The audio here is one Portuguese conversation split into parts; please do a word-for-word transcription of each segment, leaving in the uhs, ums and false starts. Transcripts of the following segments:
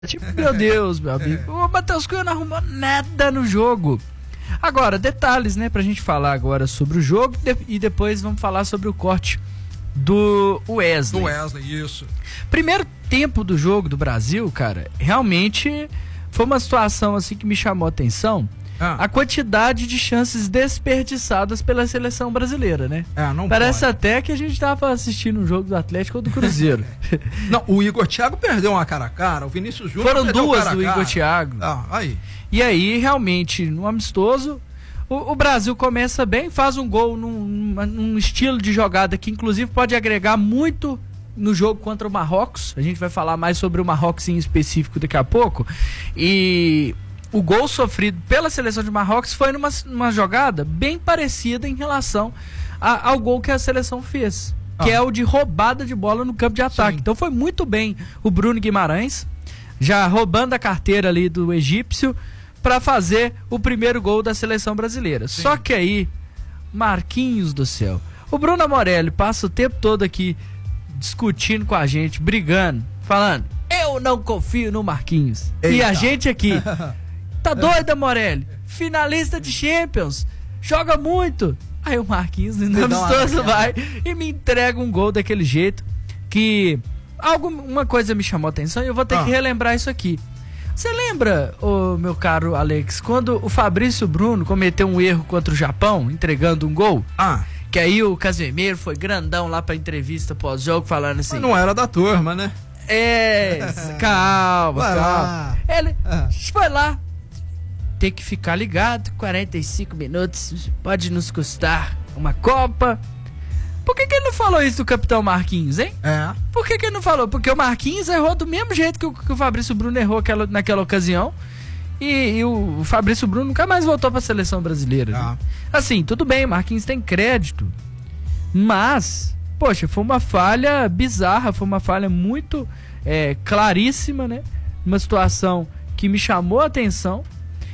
Tipo, meu Deus, meu amigo. O Matheus Cunha não arrumou nada no jogo. Agora, detalhes, né, pra gente falar agora sobre o jogo e depois vamos falar sobre o corte do Wesley. Do Wesley, isso. Primeiro tempo do jogo do Brasil, cara, realmente foi uma situação assim que me chamou a atenção. Ah. A quantidade de chances desperdiçadas pela seleção brasileira, né? É, não Parece pode. até que a gente tava assistindo um jogo do Atlético ou do Cruzeiro. Não, o Igor Thiago perdeu uma cara a cara, o Vinícius Júnior Foram perdeu duas cara do a cara. Igor Thiago. Ah, aí. E aí, realmente, no amistoso, o, o Brasil começa bem, faz um gol num, num estilo de jogada que inclusive pode agregar muito no jogo contra o Marrocos. A gente vai falar mais sobre o Marrocos em específico daqui a pouco. E o gol sofrido pela seleção de Marrocos foi numa, numa jogada bem parecida em relação a, ao gol que a seleção fez, ah. que é o de roubada de bola no campo de ataque. Sim. Então foi muito bem o Bruno Guimarães, já roubando a carteira ali do egípcio, para fazer o primeiro gol da seleção brasileira. Sim. Só que aí, Marquinhos do céu, o Bruno Morelli passa o tempo todo aqui discutindo com a gente, brigando, falando, eu não confio no Marquinhos. Eita. E a gente aqui, tá doida, Morelli? Finalista de Champions, joga muito. Aí o Marquinhos, no amistoso, vai e me entrega um gol daquele jeito que alguma coisa me chamou a atenção e eu vou ter ah. que relembrar isso aqui. Você lembra, ô, meu caro Alex, quando o Fabrício Bruno cometeu um erro contra o Japão, entregando um gol? Ah. Que aí o Casemiro foi grandão lá pra entrevista pós-jogo, falando assim... Mas não era da turma, né? É, calma, vai calma. Lá. Ele ah. foi lá. Tem que ficar ligado, quarenta e cinco minutos, pode nos custar uma Copa. Por que que ele não falou isso do capitão Marquinhos, hein? É. Por que que ele não falou? Porque o Marquinhos errou do mesmo jeito que o, que o Fabrício Bruno errou aquela, naquela ocasião. E, e o, o Fabrício Bruno nunca mais voltou pra seleção brasileira. Ah. Né? Assim, tudo bem, o Marquinhos tem crédito. Mas, poxa, foi uma falha bizarra, foi uma falha muito é, claríssima, né? Uma situação que me chamou a atenção.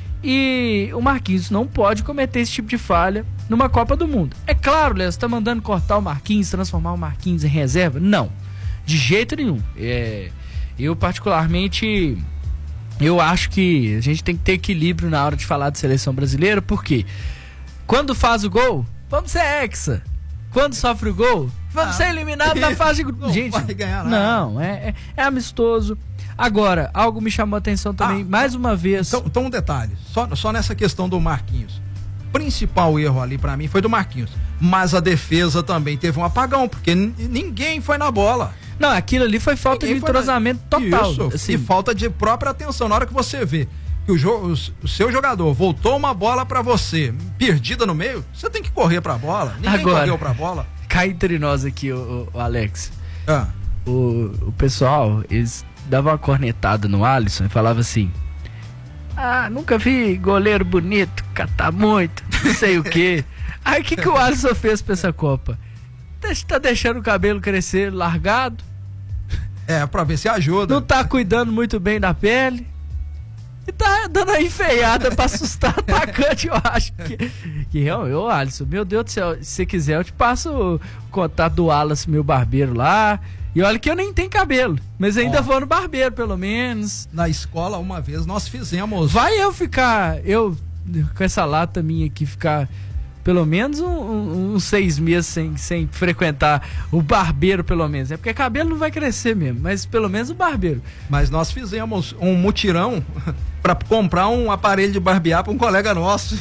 E o Marquinhos não pode cometer esse tipo de falha numa Copa do Mundo. É claro, Léo, você tá mandando cortar o Marquinhos, transformar o Marquinhos em reserva? Não, de jeito nenhum. É, eu particularmente, eu acho que a gente tem que ter equilíbrio na hora de falar de seleção brasileira, porque quando faz o gol, vamos ser hexa. Quando sofre o gol, vamos ah, ser eliminados da fase de... Não gente, vai ganhar nada. Não, é, é, é amistoso. Agora, algo me chamou a atenção também, ah, mais uma vez. Então, então um detalhe, só, só nessa questão do Marquinhos. O principal erro ali pra mim foi do Marquinhos. Mas a defesa também teve um apagão, porque n- ninguém foi na bola. Não, aquilo ali foi falta ninguém de entrosamento na... total. Isso, assim. e falta de própria atenção. Na hora que você vê que o, jo- o seu jogador voltou uma bola pra você, perdida no meio, você tem que correr pra bola. Ninguém Agora, correu pra bola. Cá entre nós aqui, o, o Alex. Ah. O, o pessoal, eles davam uma cornetada no Alisson e falava assim: ah, nunca vi goleiro bonito, catar muito, não sei o quê. Aí o que, que o Alisson fez pra essa Copa? Tá deixando o cabelo crescer largado. É, pra ver se ajuda. Não tá cuidando muito bem da pele. E tá dando a enfeiada pra assustar o atacante, eu acho que... que realmente, ô Alisson, meu Deus do céu, se você quiser eu te passo o contato do Wallace, meu barbeiro lá. E olha que eu nem tenho cabelo, mas ainda Ó, vou no barbeiro, pelo menos. Na escola, uma vez, nós fizemos... Vai eu ficar, eu, com essa lata minha aqui, ficar pelo menos uns um, um, seis meses sem, sem frequentar o barbeiro, pelo menos. É porque cabelo não vai crescer mesmo, mas pelo menos o barbeiro. Mas nós fizemos um mutirão para comprar um aparelho de barbear para um colega nosso.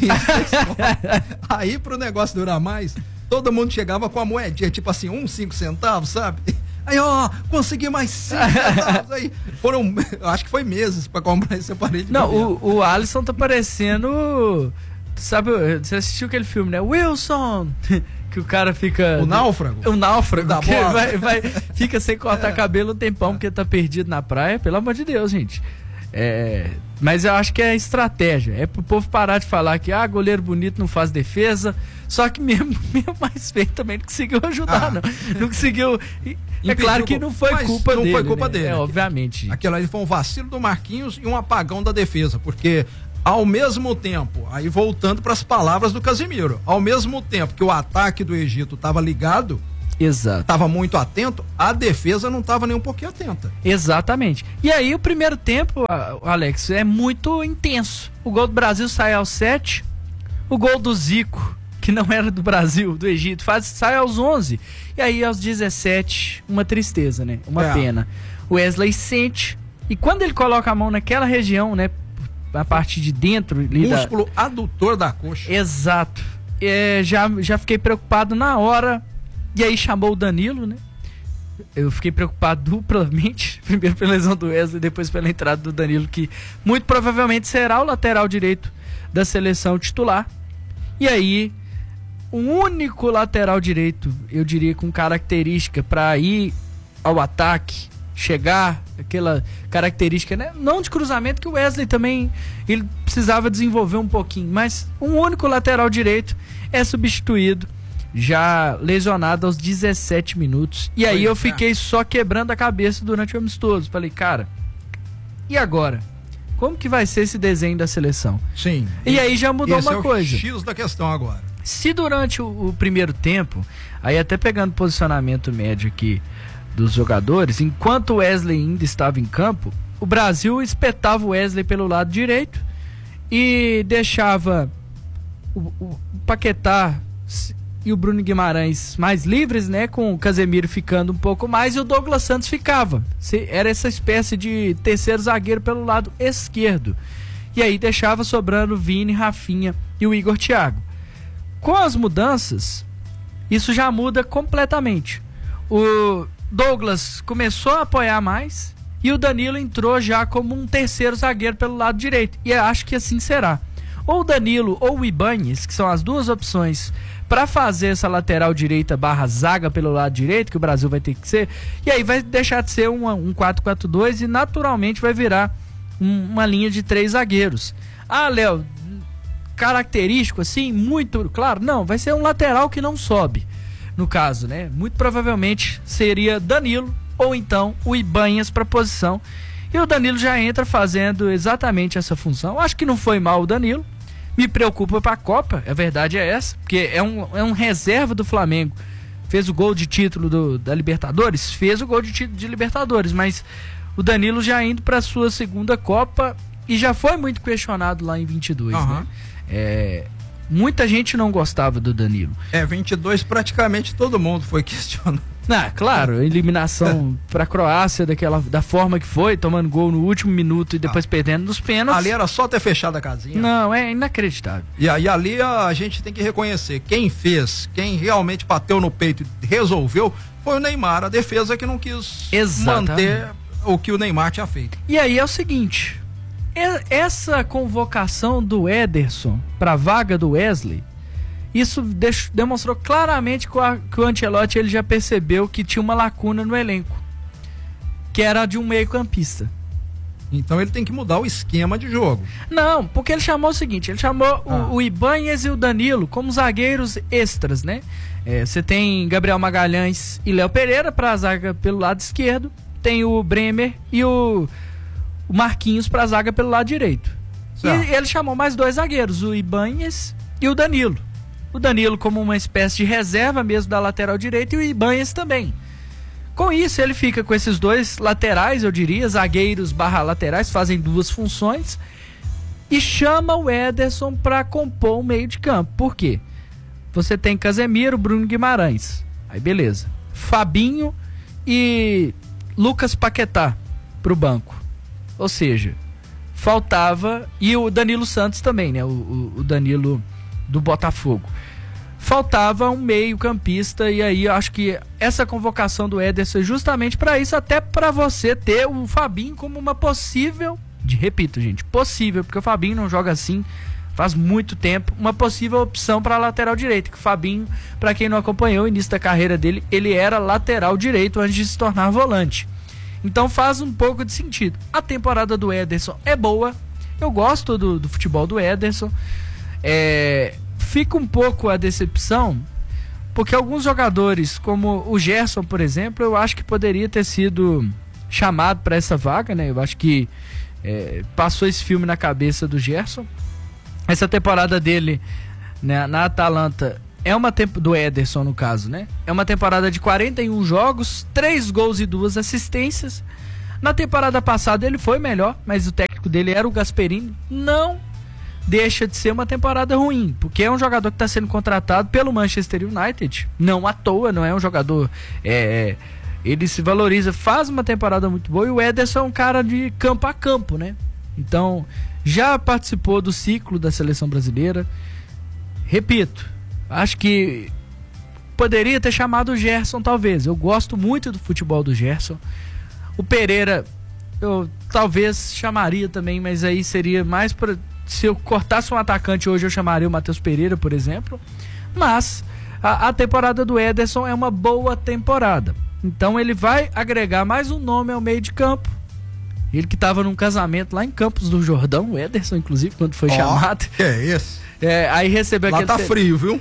Aí, pro negócio durar mais, todo mundo chegava com a moedinha, tipo assim, uns cinco centavos, sabe? Aí, ó, consegui mais cinco centavos. Aí foram, acho que foi meses pra comprar esse aparelho de Não, barbear. o, o Alisson tá parecendo... Sabe, você assistiu aquele filme, né? Wilson! Que o cara fica... O náufrago? O náufrago. Da que bola. vai, vai, fica sem cortar é. cabelo um tempão, porque tá perdido na praia. Pelo amor de Deus, gente. É, mas eu acho que é estratégia. É pro povo parar de falar que, ah, goleiro bonito não faz defesa. Só que mesmo, mesmo mais feio também não conseguiu ajudar, ah. não. Não conseguiu... É claro que não foi culpa não dele. Não foi culpa né? dele. É, obviamente. Aquilo ali foi um vacilo do Marquinhos e um apagão da defesa, porque ao mesmo tempo, aí voltando para as palavras do Casemiro, ao mesmo tempo que o ataque do Egito estava ligado, Exato. Tava muito atento, a defesa não tava nem um pouquinho atenta. Exatamente. E aí o primeiro tempo, Alex, é muito intenso. O gol do Brasil sai aos sete, o gol do Zico, que não era do Brasil, do Egito, faz, sai aos onze. E aí aos dezessete, uma tristeza, né? Uma é. pena. O Wesley sente, e quando ele coloca a mão naquela região, né? A parte de dentro... Músculo da... adutor da coxa. Exato. É, já, já fiquei preocupado na hora. E aí chamou o Danilo, né? Eu fiquei preocupado duplamente. Primeiro pela lesão do Wesley, depois pela entrada do Danilo, que muito provavelmente será o lateral direito da seleção titular. E aí, o único lateral direito, eu diria, com característica para ir ao ataque, chegar, aquela característica, né? Não de cruzamento, que o Wesley também ele precisava desenvolver um pouquinho, mas um único lateral direito é substituído, já lesionado aos dezessete minutos. E aí eu fiquei só quebrando a cabeça durante o amistoso. Falei, cara, e agora? Como que vai ser esse desenho da seleção? Sim. E, e aí já mudou uma é o coisa. X da questão agora. Se durante o, o primeiro tempo, aí até pegando posicionamento médio aqui dos jogadores, enquanto o Wesley ainda estava em campo, o Brasil espetava o Wesley pelo lado direito e deixava o, o Paquetá e o Bruno Guimarães mais livres, né, com o Casemiro ficando um pouco mais, e o Douglas Santos ficava. Era essa espécie de terceiro zagueiro pelo lado esquerdo. E aí deixava sobrando Vini, Rafinha e o Igor Thiago. Com as mudanças, isso já muda completamente. O Douglas começou a apoiar mais e o Danilo entrou já como um terceiro zagueiro pelo lado direito. E eu acho que assim será. Ou o Danilo ou o Ibañez, que são as duas opções para fazer essa lateral direita barra zaga pelo lado direito, que o Brasil vai ter que ser. E aí vai deixar de ser um, um quatro quatro dois e naturalmente vai virar um, uma linha de três zagueiros. Ah, Léo, característico assim, muito claro? Não, vai ser um lateral que não sobe. No caso, né? Muito provavelmente seria Danilo ou então o Ibañez para posição. E o Danilo já entra fazendo exatamente essa função. Acho que não foi mal o Danilo. Me preocupa para a Copa, a verdade é essa, porque é um, é um reserva do Flamengo. Fez o gol de título do, da Libertadores? Fez o gol de título de Libertadores, mas o Danilo já indo para a sua segunda Copa e já foi muito questionado lá em vinte e dois, uhum. né? É, muita gente não gostava do Danilo. É, vinte e dois praticamente todo mundo foi questionado. Ah, claro, eliminação para a Croácia daquela, da forma que foi, tomando gol no último minuto e depois ah. perdendo nos pênaltis. Ali era só ter fechado a casinha. Não, é inacreditável. E aí ali a gente tem que reconhecer, quem fez, quem realmente bateu no peito e resolveu, foi o Neymar, a defesa que não quis Exatamente. manter o que o Neymar tinha feito. E aí é o seguinte, essa convocação do Ederson para a vaga do Wesley, isso deixou, demonstrou claramente que o, que o Ancelotti ele já percebeu que tinha uma lacuna no elenco, que era de um meio-campista. Então ele tem que mudar o esquema de jogo. Não, porque ele chamou o seguinte, ele chamou ah. o, o Ibañez e o Danilo como zagueiros extras, né? Você é, tem Gabriel Magalhães e Léo Pereira para a zaga pelo lado esquerdo, tem o Bremer e o, o Marquinhos para a zaga pelo lado direito. Certo. E ele chamou mais dois zagueiros, o Ibañez e o Danilo. O Danilo como uma espécie de reserva mesmo da lateral direita e o Ibañez também. Com isso ele fica com esses dois laterais, eu diria, zagueiros barra laterais, fazem duas funções, e chama o Ederson para compor o meio de campo. Por quê? Você tem Casemiro, Bruno Guimarães, aí beleza, Fabinho e Lucas Paquetá pro banco. Ou seja, faltava, e o Danilo Santos também, né? O, o, o Danilo do Botafogo. Faltava um meio campista, e aí eu acho que essa convocação do Ederson é justamente para isso, até para você ter o Fabinho como uma possível, de, repito gente, possível, porque o Fabinho não joga assim faz muito tempo, uma possível opção para lateral direito, que o Fabinho, para quem não acompanhou o início da carreira dele, ele era lateral direito antes de se tornar volante. Então faz um pouco de sentido. A temporada do Ederson é boa, eu gosto do, do futebol do Ederson. É, fica um pouco a decepção porque alguns jogadores, como o Gerson, por exemplo, eu acho que poderia ter sido chamado para essa vaga, né? Eu acho que é, passou esse filme na cabeça do Gerson. Essa temporada dele, né, na Atalanta é uma tempo do Ederson no caso, né? É uma temporada de quarenta e um jogos, três gols e duas assistências. Na temporada passada ele foi melhor, mas o técnico dele era o Gasperini. Não deixa de ser uma temporada ruim, porque é um jogador que está sendo contratado pelo Manchester United, não à toa, não é um jogador... É, ele se valoriza, faz uma temporada muito boa, e o Ederson é um cara de campo a campo, né? Então, já participou do ciclo da seleção brasileira. Repito, acho que poderia ter chamado o Gerson, talvez. Eu gosto muito do futebol do Gerson. O Pereira, eu talvez chamaria também, mas aí seria mais para... Se eu cortasse um atacante hoje, eu chamaria o Matheus Pereira, por exemplo. Mas a, a temporada do Ederson é uma boa temporada. Então ele vai agregar mais um nome ao meio de campo. Ele que estava num casamento lá em Campos do Jordão, o Ederson, inclusive, quando foi oh, chamado. Que é isso? É, aí recebeu lá aquele... Lá tá frio, viu?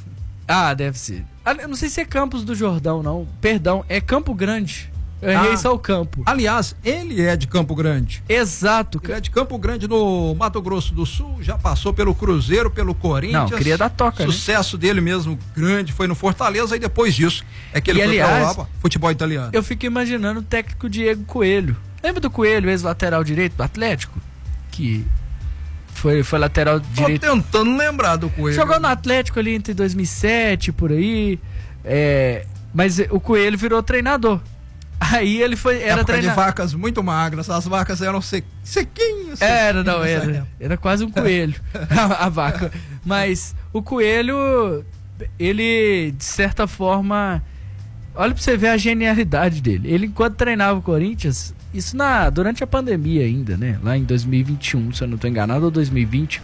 Ah, deve ser. Eu não sei se é Campos do Jordão, não. Perdão, é Campo Grande. Eu errei ah, só o campo. Aliás, ele é de Campo Grande. Exato. Ele é de Campo Grande, no Mato Grosso do Sul. Já passou pelo Cruzeiro, pelo Corinthians. Não, queria dar toca, Sucesso né? dele mesmo, grande, foi no Fortaleza. E depois disso, é que ele e, foi aliás, pra Europa, futebol italiano. Eu fico imaginando o técnico Diego Coelho. Lembra do Coelho, ex-lateral direito do Atlético? Que foi, foi lateral direito. Tô tentando lembrar do Coelho. Jogou no Atlético ali entre dois mil e sete, por aí. É, mas o Coelho virou treinador. Aí ele foi, era treinador de vacas muito magras, as vacas eram se, sequinhas. Era, não, era, era quase um coelho, a, a vaca. Mas o Coelho, ele, de certa forma, olha pra você ver a genialidade dele. Ele, enquanto treinava o Corinthians, isso na, durante a pandemia ainda, né? Lá em dois mil e vinte e um, se eu não tô enganado, ou dois mil e vinte,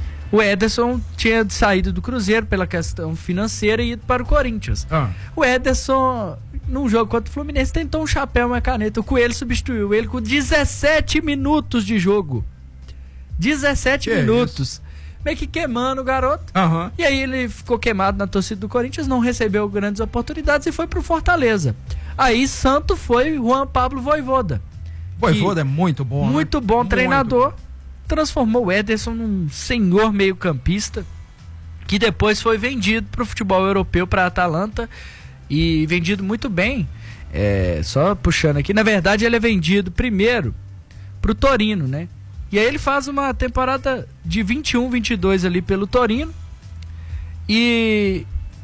o Ederson tinha saído do Cruzeiro pela questão financeira e ido para o Corinthians. Ah. O Ederson, num jogo contra o Fluminense, tentou um chapéu, uma caneta. O Coelho substituiu ele com dezessete minutos de jogo. dezessete que minutos. É meio que queimando o garoto. Uhum. E aí ele ficou queimado na torcida do Corinthians, não recebeu grandes oportunidades e foi pro Fortaleza. Aí Santo foi Juan Pablo Vojvoda. Vojvoda é muito bom. Muito né? bom muito treinador. Bom. Transformou o Ederson num senhor meio-campista que depois foi vendido para o futebol europeu, para a Atalanta, e vendido muito bem. É, só puxando aqui, na verdade ele é vendido primeiro para o Torino, né? E aí ele faz uma temporada de vinte e um, vinte e dois ali pelo Torino e,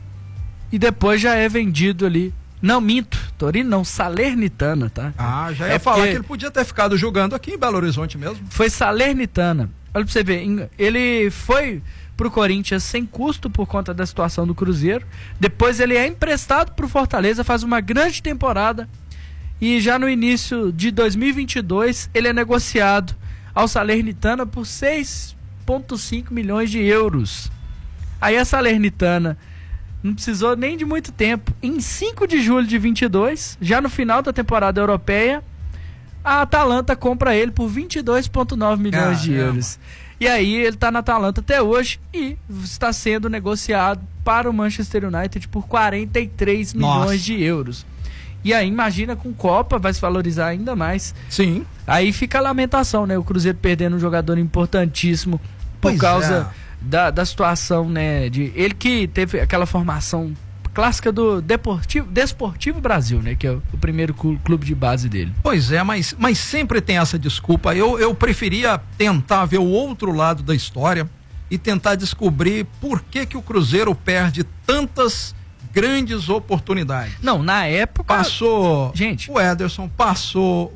e depois já é vendido ali. Não, minto, Torino não, Salernitana, tá? Ah, já ia é falar que ele podia ter ficado jogando aqui em Belo Horizonte mesmo. Foi Salernitana. Olha pra você ver, ele foi pro Corinthians sem custo por conta da situação do Cruzeiro. Depois ele é emprestado pro Fortaleza, faz uma grande temporada. E já no início de dois mil e vinte e dois, ele é negociado ao Salernitana por seis vírgula cinco milhões de euros. Aí a Salernitana não precisou nem de muito tempo. Em cinco de julho de vinte e dois, já no final da temporada europeia, a Atalanta compra ele por vinte e dois vírgula nove milhões de euros. E aí ele está na Atalanta até hoje e está sendo negociado para o Manchester United por quarenta e três milhões de euros. E aí imagina, com Copa vai se valorizar ainda mais. Sim. Aí fica a lamentação, né? O Cruzeiro perdendo um jogador importantíssimo por pois causa... É. Da, da situação, né, de ele que teve aquela formação clássica do Deportivo, Desportivo Brasil, né, que é o, o primeiro clube de base dele. Pois é, mas, mas sempre tem essa desculpa. Eu, eu preferia tentar ver o outro lado da história e tentar descobrir por que que o Cruzeiro perde tantas grandes oportunidades. Não, na época... Passou gente, o Ederson, passou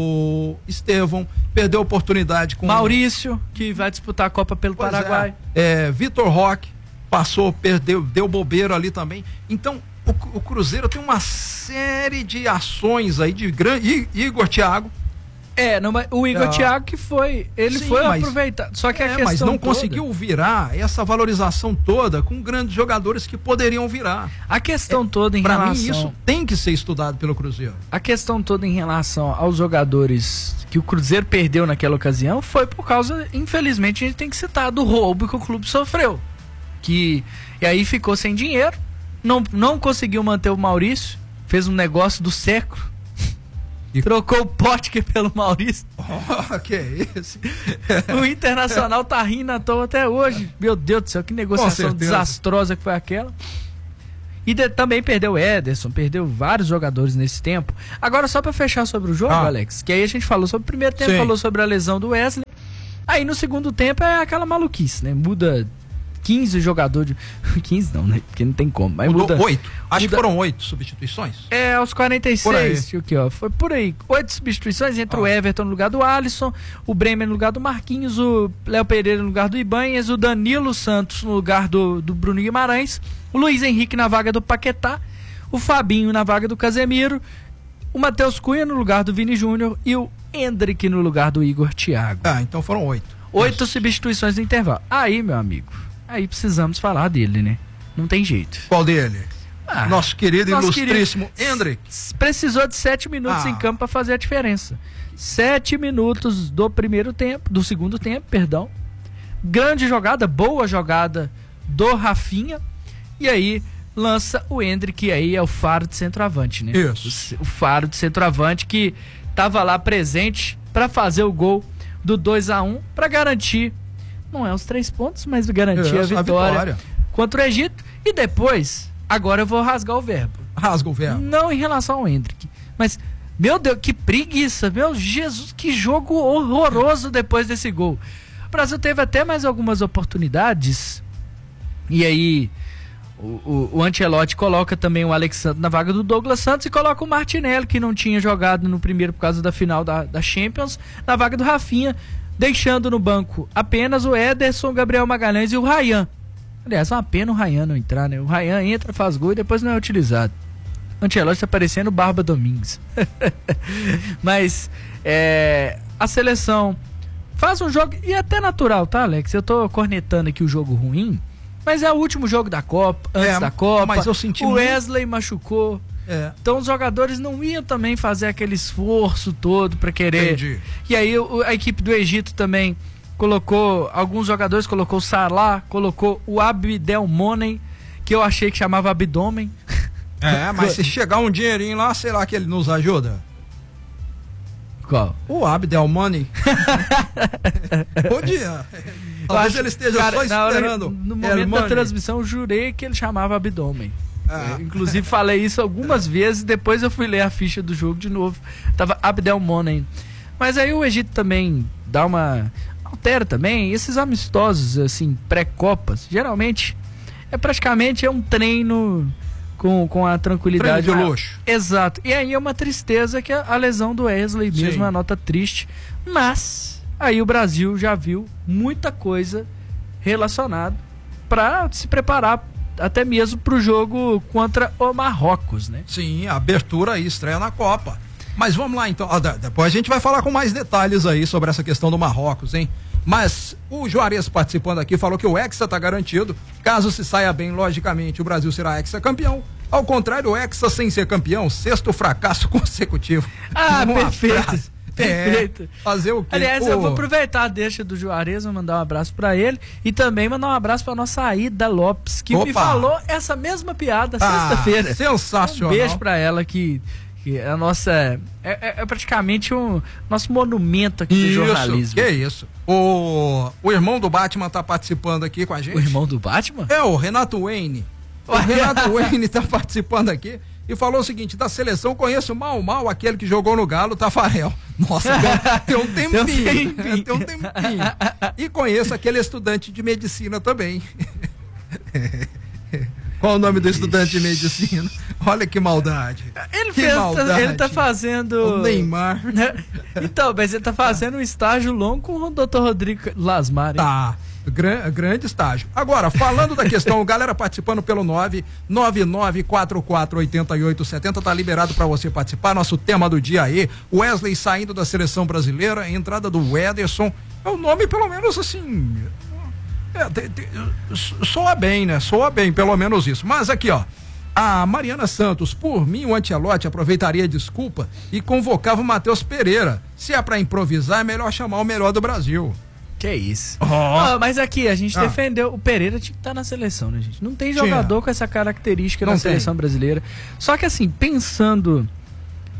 o Estevão, perdeu a oportunidade com... Maurício, que vai disputar a Copa pelo pois Paraguai. É, é, Vitor Roque, passou, perdeu, deu bobeiro ali também. Então, o, o Cruzeiro tem uma série de ações aí de grande... Igor Thiago. É, não, mas o Igor ah. Thiago que foi, ele Sim, foi mas, aproveitado, só que é, a questão mas não toda, conseguiu virar essa valorização toda com grandes jogadores que poderiam virar. A questão é, toda em pra relação... Para mim isso tem que ser estudado pelo Cruzeiro. A questão toda em relação aos jogadores que o Cruzeiro perdeu naquela ocasião foi por causa, infelizmente a gente tem que citar, do roubo que o clube sofreu. Que, e aí ficou sem dinheiro, não, não conseguiu manter o Maurício, fez um negócio do século. E... Trocou o Potker pelo Maurício. Oh, que isso? O Internacional tá rindo à toa até hoje. Meu Deus do céu, que negociação desastrosa que foi aquela. E de, também perdeu o Ederson, perdeu vários jogadores nesse tempo. Agora, só pra fechar sobre o jogo, ah. Alex, que aí a gente falou sobre o primeiro tempo, Sim. falou sobre a lesão do Wesley. Aí no segundo tempo é aquela maluquice, né? Muda quinze jogadores. quinze não, né? Porque não tem como. Mas Mudou muda oito. Acho muda... que foram oito substituições. É, aos quarenta e seis. Aqui, ó, foi por aí. Oito substituições entre ah. o Everton no lugar do Alisson, o Bremer no lugar do Marquinhos, o Léo Pereira no lugar do Ibanez, o Danilo Santos no lugar do, do Bruno Guimarães, o Luiz Henrique na vaga do Paquetá, o Fabinho na vaga do Casemiro, o Matheus Cunha no lugar do Vini Júnior e o Endrick no lugar do Igor Thiago. Ah, então foram oito. Oito substituições no intervalo. Aí, meu amigo, aí precisamos falar dele, né? Não tem jeito. Qual dele? Ah, nosso querido e ilustríssimo querido, Endrick. Precisou de sete minutos ah. em campo para fazer a diferença. Sete minutos do primeiro tempo, do segundo tempo, perdão. Grande jogada, boa jogada do Rafinha. E aí lança o Endrick, que aí é o faro de centroavante, né? Isso. O, o faro de centroavante que estava lá presente para fazer o gol do dois a um para garantir, não é os três pontos, mas garantir Isso, a, vitória a vitória contra o Egito. E depois, agora eu vou rasgar o verbo. Rasga o verbo. Não em relação ao Endrick, mas, meu Deus, que preguiça, meu Jesus, que jogo horroroso depois desse gol. O Brasil teve até mais algumas oportunidades, e aí o, o, o Ancelotti coloca também o Alexandre na vaga do Douglas Santos e coloca o Martinelli, que não tinha jogado no primeiro por causa da final da, da Champions, na vaga do Rafinha, deixando no banco apenas o Ederson, o Gabriel Magalhães e o Ryan. Aliás, é uma pena o Ryan não entrar, né? O Ryan entra, faz gol e depois não é utilizado. O Ancelotti tá parecendo o Barba Domingues. Mas é, a seleção faz um jogo, e é até natural, tá, Alex? Eu tô cornetando aqui o jogo ruim, mas é o último jogo da Copa, antes é, da Copa. Mas eu senti o Wesley muito... machucou. É. Então os jogadores não iam também fazer aquele esforço todo para querer. Entendi. E aí o, a equipe do Egito também colocou, alguns jogadores colocou o Salah, colocou o Abdelmonem, que eu achei que chamava abdômen. É, mas se chegar um dinheirinho lá, será que ele nos ajuda? Qual? O Abdelmonem. Podia. Talvez acho, ele esteja cara, só esperando. Hora, no momento da transmissão, eu jurei que ele chamava abdômen. Ah. Inclusive falei isso algumas vezes, depois eu fui ler a ficha do jogo de novo, tava Abdelmonem. Mas aí o Egito também dá uma altera também, esses amistosos assim, pré-copas, geralmente é praticamente é um treino com, com a tranquilidade. Treino de luxo. Exato, e aí é uma tristeza que a, a lesão do Wesley mesmo, Sim. uma nota triste, mas aí o Brasil já viu muita coisa relacionada para se preparar até mesmo para o jogo contra o Marrocos, né? Sim, a abertura aí, estreia na Copa. Mas vamos lá então, depois a gente vai falar com mais detalhes aí sobre essa questão do Marrocos, hein? Mas o Juarez participando aqui falou que o Hexa tá garantido, caso se saia bem, logicamente o Brasil será hexacampeão. Ao contrário, o Hexa sem ser campeão, sexto fracasso consecutivo. Ah, um perfeito. Abraço. Perfeito. É, fazer o quê? Aliás, oh. eu vou aproveitar a deixa do Juarez, vou mandar um abraço pra ele e também mandar um abraço pra nossa Aida Lopes, que Opa. me falou essa mesma piada ah, sexta-feira. Sensacional. Um beijo pra ela, que, que é a nossa é, é, é praticamente um nosso monumento aqui isso, do jornalismo. Que isso. O, o irmão do Batman tá participando aqui com a gente. O irmão do Batman? É, o Renato Wayne. O Renato Wayne tá participando aqui e falou o seguinte: da seleção conheço mal mal aquele que jogou no Galo, Tafarel. Nossa, tem um tempinho, tem um tempinho. Tem um tempinho. E conheço aquele estudante de medicina também. Qual o nome do estudante de medicina? Olha que maldade. Ele que fez, maldade. Ele tá fazendo o Neymar. Então, mas ele tá fazendo um estágio longo com o doutor Rodrigo Lasmar, hein? Tá. Gran, grande estágio. Agora, falando da questão, galera participando pelo nove nove nove quatro quatro oito oito sete zero, tá liberado para você participar. Nosso tema do dia aí, Wesley saindo da seleção brasileira, a entrada do Ederson, é o nome pelo menos assim, é, de, de, soa bem, né? Soa bem, pelo menos isso. Mas aqui, ó, a Mariana Santos, por mim o Ancelotti aproveitaria a desculpa e convocava o Matheus Pereira. Se é para improvisar, é melhor chamar o melhor do Brasil. Que isso. Oh. Ah, mas aqui, a gente ah. defendeu. O Pereira tinha que estar na seleção, né, gente? Não tem jogador tinha. com essa característica Não na tem. seleção brasileira. Só que assim, pensando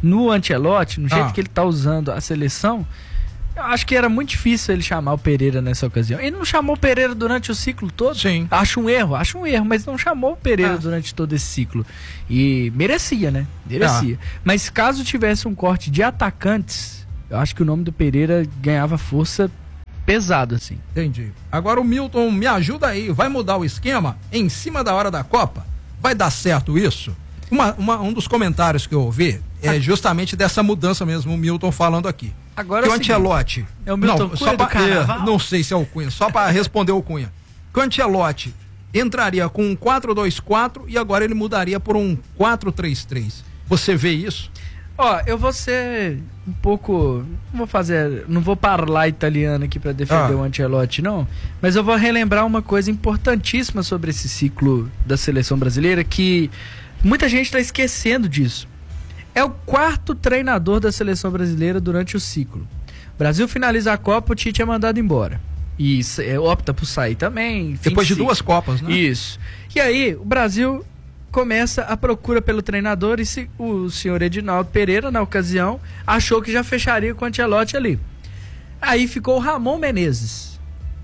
no Ancelotti, no jeito Ah. que ele tá usando a seleção, eu acho que era muito difícil ele chamar o Pereira nessa ocasião. Ele não chamou o Pereira durante o ciclo todo. Sim. Acho um erro, acho um erro, mas não chamou o Pereira Ah. durante todo esse ciclo. E merecia, né? Merecia. Mas caso tivesse um corte de atacantes, eu acho que o nome do Pereira ganhava força pesado, assim. Entendi. Agora o Milton, me ajuda aí, vai mudar o esquema em cima da hora da Copa? Vai dar certo isso? Uma, uma, um dos comentários que eu ouvi é justamente dessa mudança mesmo, o Milton falando aqui. Agora que é o o seguinte, Ancelotti... é o Milton não, Cunha só do pra, Carnaval? é, não sei se é o Cunha, só para responder o Cunha. Que o Ancelotti entraria com um quatro dois quatro e agora ele mudaria por um quatro três três. Você vê isso? Ó, eu vou ser um pouco... Não vou fazer... Não vou parlar italiano aqui pra defender Ah. o Ancelotti, não. Mas eu vou relembrar uma coisa importantíssima sobre esse ciclo da seleção brasileira, que muita gente tá esquecendo disso. É o quarto treinador da seleção brasileira durante o ciclo. O Brasil finaliza a Copa, o Tite é mandado embora. E é, opta por sair também. fim Depois de ciclo. duas Copas, né? Isso. E aí, o Brasil começa a procura pelo treinador e se, o senhor Edinaldo Pereira, na ocasião, achou que já fecharia com o Ancelotti ali. Aí ficou o Ramon Menezes,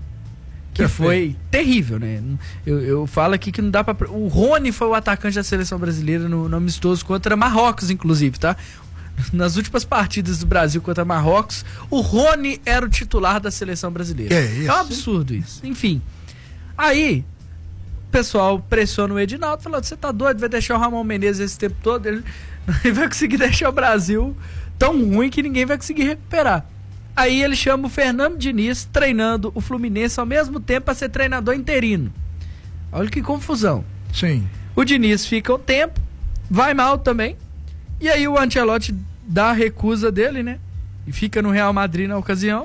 que Perfeito. foi terrível, né? Eu, eu falo aqui que não dá pra... O Rony foi o atacante da seleção brasileira no, no amistoso contra Marrocos, inclusive, tá? Nas últimas partidas do Brasil contra Marrocos, o Rony era o titular da seleção brasileira. Que isso? É um absurdo isso. Enfim, aí o pessoal pressiona o Edinaldo, falando, você tá doido, vai deixar o Ramon Menezes esse tempo todo? Ele não vai conseguir deixar o Brasil tão ruim que ninguém vai conseguir recuperar. Aí ele chama o Fernando Diniz, treinando o Fluminense ao mesmo tempo para ser treinador interino. Olha que confusão. Sim. O Diniz fica um tempo, vai mal também, e aí o Ancelotti dá a recusa dele, né? E fica no Real Madrid na ocasião.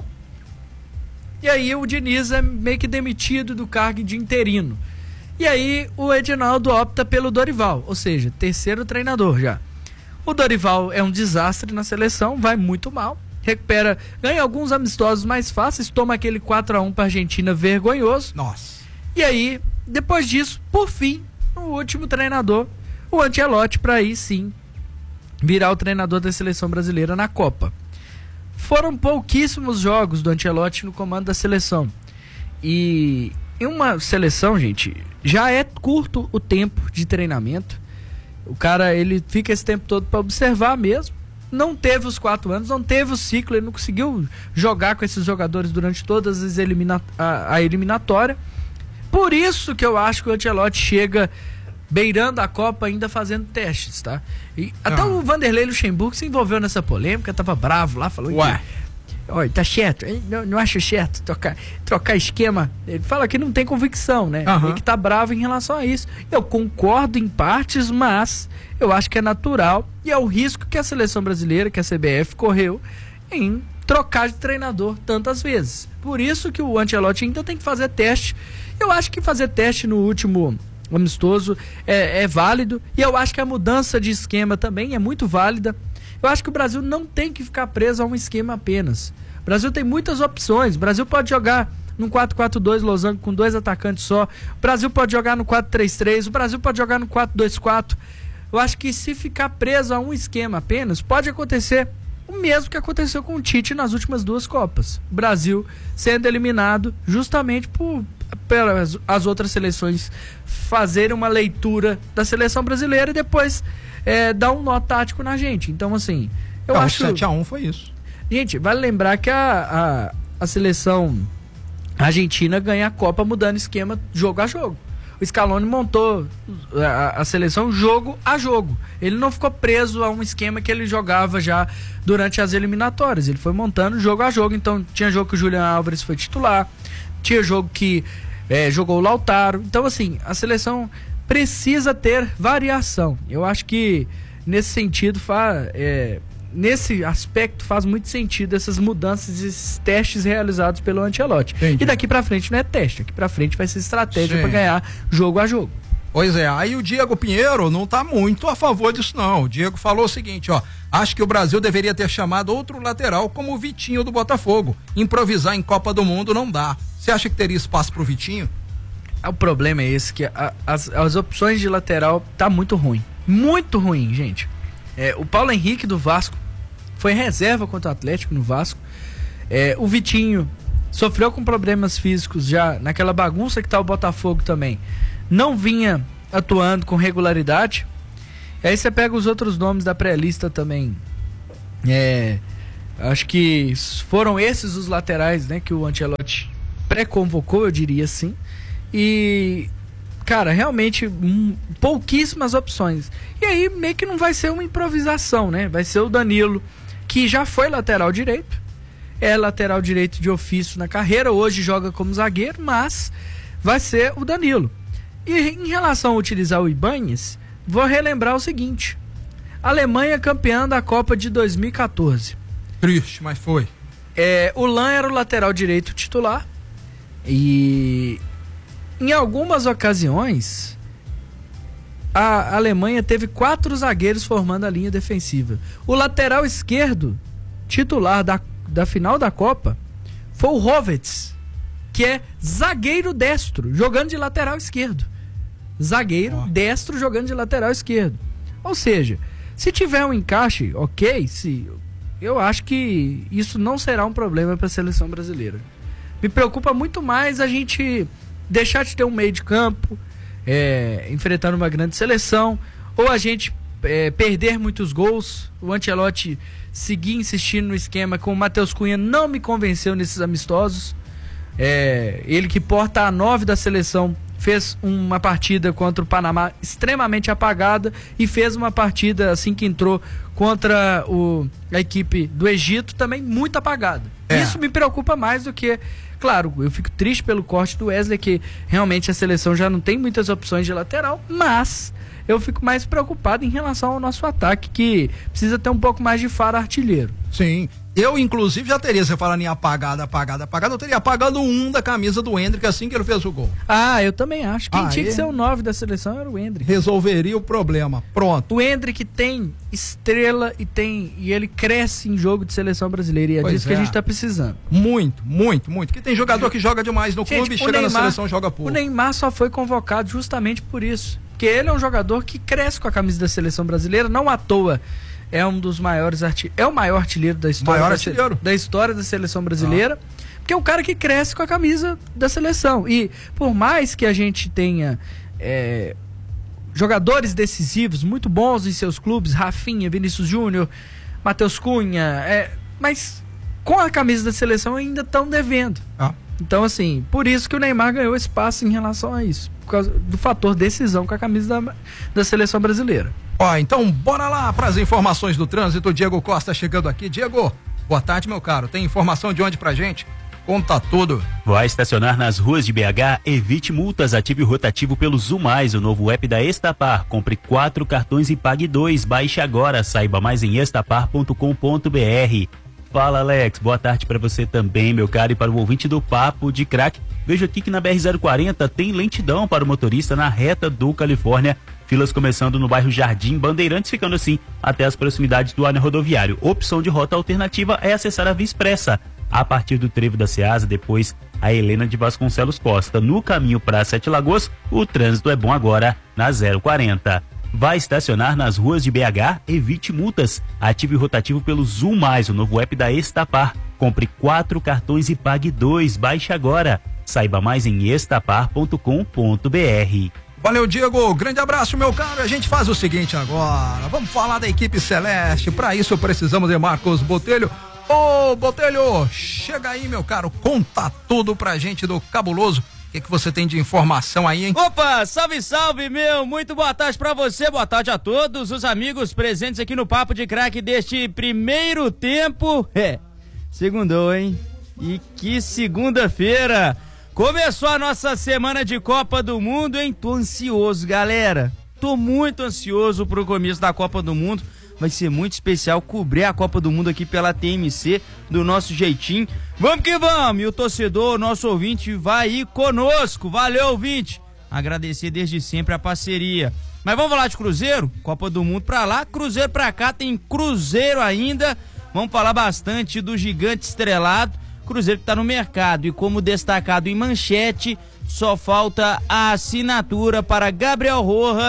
E aí o Diniz é meio que demitido do cargo de interino. E aí o Edinaldo opta pelo Dorival, ou seja, terceiro treinador já. O Dorival é um desastre na seleção, vai muito mal, recupera, ganha alguns amistosos mais fáceis, toma aquele quatro a um para a Argentina vergonhoso. Nossa. E aí, depois disso, por fim, o último treinador, o Ancelotti, para aí sim virar o treinador da seleção brasileira na Copa. Foram pouquíssimos jogos do Ancelotti no comando da seleção. E em uma seleção, gente, já é curto o tempo de treinamento. O cara, ele fica esse tempo todo para observar mesmo. Não teve os quatro anos, não teve o ciclo, ele não conseguiu jogar com esses jogadores durante todas as elimina a, a eliminatória. Por isso que eu acho que o Ancelotti chega beirando a Copa ainda fazendo testes, tá? E até Ah. o Vanderlei Luxemburgo se envolveu nessa polêmica, tava bravo lá, falou Ué. que... Olha, tá certo, hein? não, não acho certo trocar, trocar esquema. Ele fala que não tem convicção, né? Aham. Ele que tá bravo em relação a isso. Eu concordo em partes, mas eu acho que é natural e é o risco que a seleção brasileira, que a C B F correu em trocar de treinador tantas vezes. Por isso que o Ancelotti ainda tem que fazer teste. Eu acho que fazer teste no último amistoso é, é válido, e eu acho que a mudança de esquema também é muito válida. Eu acho que o Brasil não tem que ficar preso a um esquema apenas. O Brasil tem muitas opções. O Brasil pode jogar num quatro quatro dois losango com dois atacantes só. O Brasil pode jogar no quatro três três. O Brasil pode jogar no quatro dois quatro. Eu acho que se ficar preso a um esquema apenas, pode acontecer o mesmo que aconteceu com o Tite nas últimas duas Copas. O Brasil sendo eliminado justamente por pelas as outras seleções fazerem uma leitura da seleção brasileira e depois é, dar um nó tático na gente. Então, assim, eu Não, acho... sete a um foi isso. Gente, vale lembrar que a, a, a seleção argentina ganha a Copa mudando esquema jogo a jogo. O Scaloni montou a, a seleção jogo a jogo. Ele não ficou preso a um esquema que ele jogava já durante as eliminatórias. Ele foi montando jogo a jogo. Então, tinha jogo que o Julián Álvares foi titular, tinha jogo que é, jogou o Lautaro. Então, assim, a seleção precisa ter variação. Eu acho que nesse sentido, fa, é, nesse aspecto faz muito sentido essas mudanças, esses testes realizados pelo Ancelotti. Entendi. E daqui pra frente não é teste, daqui pra frente vai ser estratégia Sim. para ganhar jogo a jogo. Pois é, aí o Diego Pinheiro não tá muito a favor disso não. O Diego falou o seguinte, ó, acho que o Brasil deveria ter chamado outro lateral como o Vitinho do Botafogo. Improvisar em Copa do Mundo não dá. Você acha que teria espaço pro Vitinho? O problema é esse, que a, as, as opções de lateral tá muito ruim. Muito ruim, gente. É, o Paulo Henrique do Vasco foi reserva contra o Atlético no Vasco. É, o Vitinho sofreu com problemas físicos já naquela bagunça que tá o Botafogo também. Não vinha atuando com regularidade. E aí você pega os outros nomes da pré-lista também. É, acho que foram esses os laterais, né, que o Ancelotti pré-convocou, eu diria assim. E, cara, realmente um, pouquíssimas opções. E aí meio que não vai ser uma improvisação, né? Vai ser o Danilo, que já foi lateral direito. É lateral direito de ofício na carreira, hoje joga como zagueiro, mas vai ser o Danilo. E em relação a utilizar o Ibáñez, vou relembrar o seguinte: Alemanha campeã da Copa de dois mil e quatorze. Triste, mas foi. É, o Lan era o lateral direito titular e em algumas ocasiões a Alemanha teve quatro zagueiros formando a linha defensiva. O lateral esquerdo titular da, da final da Copa foi o Havertz, que é zagueiro destro, jogando de lateral esquerdo. Zagueiro oh. destro jogando de lateral esquerdo. Ou seja, se tiver um encaixe, ok, se, eu acho que isso não será um problema para a seleção brasileira. Me preocupa muito mais a gente deixar de ter um meio de campo é, enfrentando uma grande seleção, ou a gente é, perder muitos gols. O Ancelotti seguir insistindo no esquema com o Matheus Cunha não me convenceu nesses amistosos. É, ele que porta a nove da seleção fez uma partida contra o Panamá extremamente apagada e fez uma partida assim que entrou contra o, a equipe do Egito também muito apagada. É. Isso me preocupa mais do que, claro, eu fico triste pelo corte do Wesley, que realmente a seleção já não tem muitas opções de lateral, mas eu fico mais preocupado em relação ao nosso ataque, que precisa ter um pouco mais de faro artilheiro. Sim, eu inclusive já teria, você falando em apagada, apagada, apagada, eu teria apagado um da camisa do Endrick assim que ele fez o gol. Ah, eu também acho. Quem ah, tinha é? que ser o nove da seleção era o Endrick. Resolveria o problema, pronto. O Endrick tem estrela e tem e ele cresce em jogo de seleção brasileira, e é pois disso é. que a gente tá precisando. Muito, muito, muito. Que tem jogador que joga demais no gente, clube e chega Neymar, na seleção e joga pouco. O Neymar só foi convocado justamente por isso. Porque ele é um jogador que cresce com a camisa da seleção brasileira, não à toa. É um dos maiores artilheiros, é o maior artilheiro da história, maior da, artilheiro. da história da seleção brasileira, ah. porque é um cara que cresce com a camisa da seleção. E por mais que a gente tenha é, jogadores decisivos muito bons em seus clubes, Rafinha, Vinícius Júnior, Matheus Cunha, é, mas com a camisa da seleção ainda estão devendo. Ah. Então, assim, por isso que o Neymar ganhou espaço em relação a isso, por causa do fator decisão com a camisa da, da seleção brasileira. Ó, então bora lá para as informações do trânsito. Diego Costa chegando aqui. Diego, boa tarde, meu caro. Tem informação de onde pra gente? Conta tudo. Vai estacionar nas ruas de B H? Evite multas, ative o rotativo pelo Zumais, o novo app da Estapar. Compre quatro cartões e pague dois. Baixe agora, saiba mais em estapar ponto com ponto b r. Fala, Alex, boa tarde para você também, meu caro, e para o ouvinte do Papo de Crack. Vejo aqui que na B R zero quarenta tem lentidão para o motorista na reta do Califórnia. Filas começando no bairro Jardim Bandeirantes, ficando assim até as proximidades do anel rodoviário. Opção de rota alternativa é acessar a Via Expressa a partir do trevo da Ceasa, depois a Helena de Vasconcelos Costa. No caminho para Sete Lagoas, o trânsito é bom agora na zero quarenta. Vai estacionar nas ruas de B H? Evite multas. Ative o rotativo pelo Zoom Mais, o novo app da Estapar. Compre quatro cartões e pague dois. Baixe agora. Saiba mais em estapar ponto com ponto b r. Valeu, Diego. Grande abraço, meu caro. A gente faz o seguinte agora. Vamos falar da equipe celeste. Para isso precisamos de Marcos Botelho. Ô, Botelho, chega aí, meu caro. Conta tudo pra gente do Cabuloso. O que, que você tem de informação aí, hein? Opa, salve, salve, meu. Muito boa tarde pra você, boa tarde a todos os amigos presentes aqui no Papo de Crack deste primeiro tempo. É, segundou, hein? E que segunda-feira. Começou a nossa semana de Copa do Mundo, hein? Tô ansioso, galera. Tô muito ansioso pro começo da Copa do Mundo. Vai ser muito especial cobrir a Copa do Mundo aqui pela T M C, do nosso jeitinho. Vamos que vamos! E o torcedor, o nosso ouvinte, vai ir conosco. Valeu, ouvinte! Agradecer desde sempre a parceria. Mas vamos falar de Cruzeiro? Copa do Mundo pra lá, Cruzeiro pra cá, tem Cruzeiro ainda. Vamos falar bastante do gigante estrelado. Cruzeiro que tá no mercado, e como destacado em manchete, só falta a assinatura para Gabriel Rojas,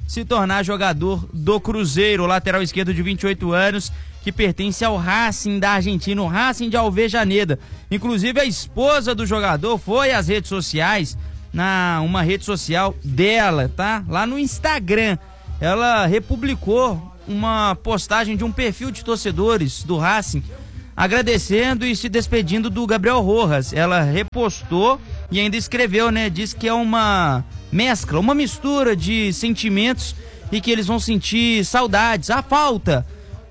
se tornar jogador do Cruzeiro, lateral esquerdo de vinte e oito anos, que pertence ao Racing da Argentina, o Racing de Alvejaneda. Inclusive a esposa do jogador foi às redes sociais, na uma rede social dela, tá? Lá no Instagram, ela republicou uma postagem de um perfil de torcedores do Racing, agradecendo e se despedindo do Gabriel Rojas. Ela repostou e ainda escreveu, né? Diz que é uma mescla, uma mistura de sentimentos e que eles vão sentir saudades, a falta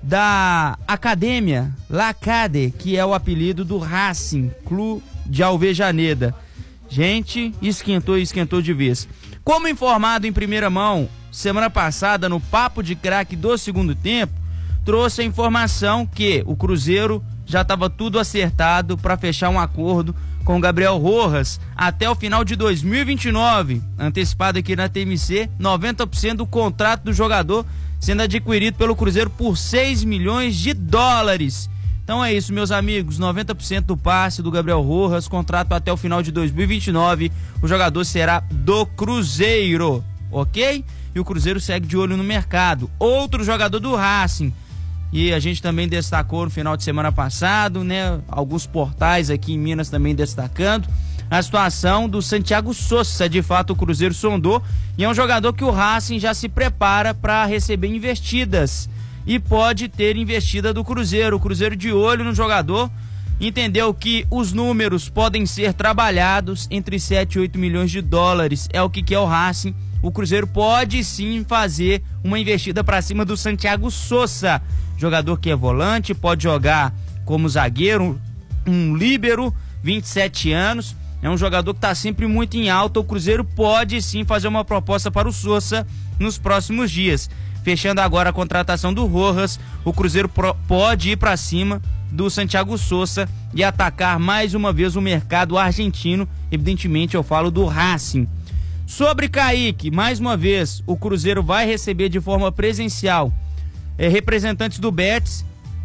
da Academia Lacade, que é o apelido do Racing Clube de Alvejaneda. Gente, esquentou e esquentou de vez. Como informado em primeira mão, semana passada no Papo de Craque do segundo tempo, trouxe a informação que o Cruzeiro já estava tudo acertado para fechar um acordo com o Gabriel Rojas até o final de dois mil e vinte e nove, antecipado aqui na T M C, noventa por cento do contrato do jogador sendo adquirido pelo Cruzeiro por seis milhões de dólares. Então é isso, meus amigos, noventa por cento do passe do Gabriel Rojas, contrato até o final de dois mil e vinte e nove, o jogador será do Cruzeiro, ok? E o Cruzeiro segue de olho no mercado. Outro jogador do Racing, e a gente também destacou no final de semana passado, né? Alguns portais aqui em Minas também destacando a situação do Santiago Sousa. De fato, o Cruzeiro sondou e é um jogador que o Racing já se prepara para receber investidas e pode ter investida do Cruzeiro. O Cruzeiro de olho no jogador, entendeu que os números podem ser trabalhados entre sete e oito milhões de dólares, é o que quer o Racing. O Cruzeiro pode sim fazer uma investida para cima do Santiago Sousa, jogador que é volante, pode jogar como zagueiro, um líbero, vinte e sete anos, é um jogador que está sempre muito em alta. O Cruzeiro pode sim fazer uma proposta para o Sousa nos próximos dias. Fechando agora a contratação do Rojas, o Cruzeiro pro, pode ir para cima do Santiago Sousa e atacar mais uma vez o mercado argentino. Evidentemente eu falo do Racing. Sobre Kaique, mais uma vez, o Cruzeiro vai receber de forma presencial é, representantes do Betis.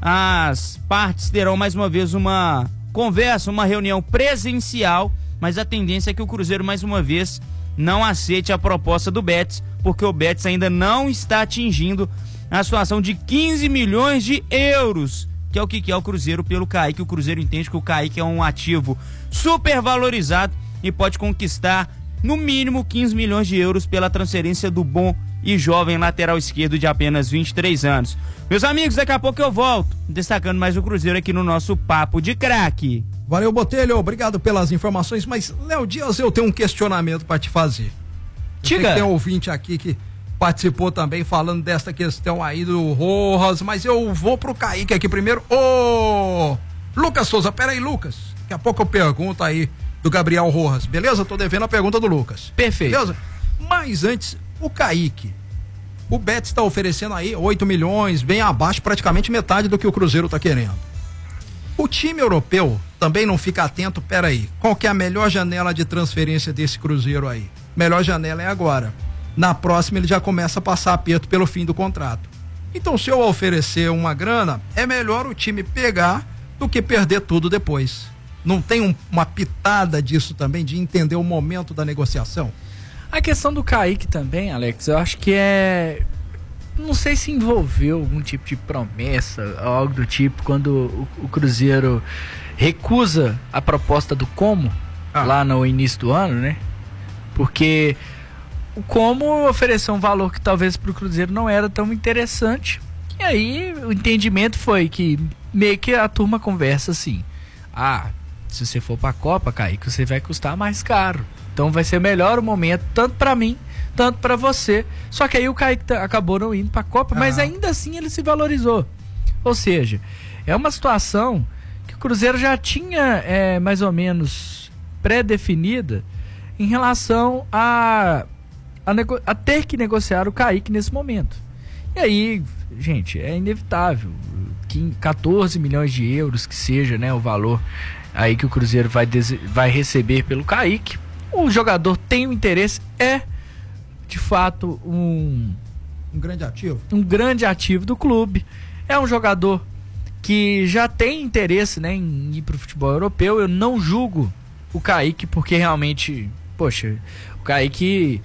As partes terão mais uma vez uma conversa, uma reunião presencial, mas a tendência é que o Cruzeiro mais uma vez não aceite a proposta do Betis, porque o Betis ainda não está atingindo a situação de quinze milhões de euros, que é o que quer o Cruzeiro pelo Kaique. O Cruzeiro entende que o Kaique é um ativo super valorizado e pode conquistar no mínimo quinze milhões de euros pela transferência do bom e jovem lateral esquerdo de apenas vinte e três anos. Meus amigos, daqui a pouco eu volto, destacando mais o Cruzeiro aqui no nosso Papo de Craque. Valeu, Botelho, obrigado pelas informações, mas Léo Dias, eu tenho um questionamento para te fazer. Diga. Tem um ouvinte aqui que participou também falando dessa questão aí do Rojas, mas eu vou pro Kaique aqui primeiro. Ô, Lucas Souza, peraí, Lucas, daqui a pouco eu pergunto aí do Gabriel Rojas, beleza? Tô devendo a pergunta do Lucas. Perfeito. Beleza? Mas antes, o Kaique, o Betis está oferecendo aí oito milhões, bem abaixo, praticamente metade do que o Cruzeiro tá querendo. O time europeu também não fica atento, peraí, qual que é a melhor janela de transferência desse Cruzeiro aí? Melhor janela é agora. Na próxima ele já começa a passar aperto pelo fim do contrato. Então, se eu oferecer uma grana, é melhor o time pegar do que perder tudo depois. Não tem um, uma pitada disso também, de entender o momento da negociação? A questão do Kaique também, Alex, eu acho que é... Não sei se envolveu algum tipo de promessa, algo do tipo, quando o, o Cruzeiro recusa a proposta do Como, ah. lá no início do ano, né? Porque o Como ofereceu um valor que talvez para o Cruzeiro não era tão interessante. E aí o entendimento foi que meio que a turma conversa assim: ah, se você for para a Copa, Kaique, você vai custar mais caro. Então vai ser melhor o momento, tanto para mim, tanto para você. Só que aí o Kaique t- acabou não indo para a Copa, ah. mas ainda assim ele se valorizou. Ou seja, é uma situação que o Cruzeiro já tinha é, mais ou menos pré-definida em relação a, a, nego- a ter que negociar o Kaique nesse momento. E aí, gente, é inevitável. quatorze milhões de euros que seja, né, o valor aí que o Cruzeiro vai, dese- vai receber pelo Kaique. O jogador tem um interesse, é de fato um, um grande ativo. Um grande ativo do clube. É um jogador que já tem interesse, né, em ir para o futebol europeu. Eu não julgo o Kaique, porque realmente, poxa, o Kaique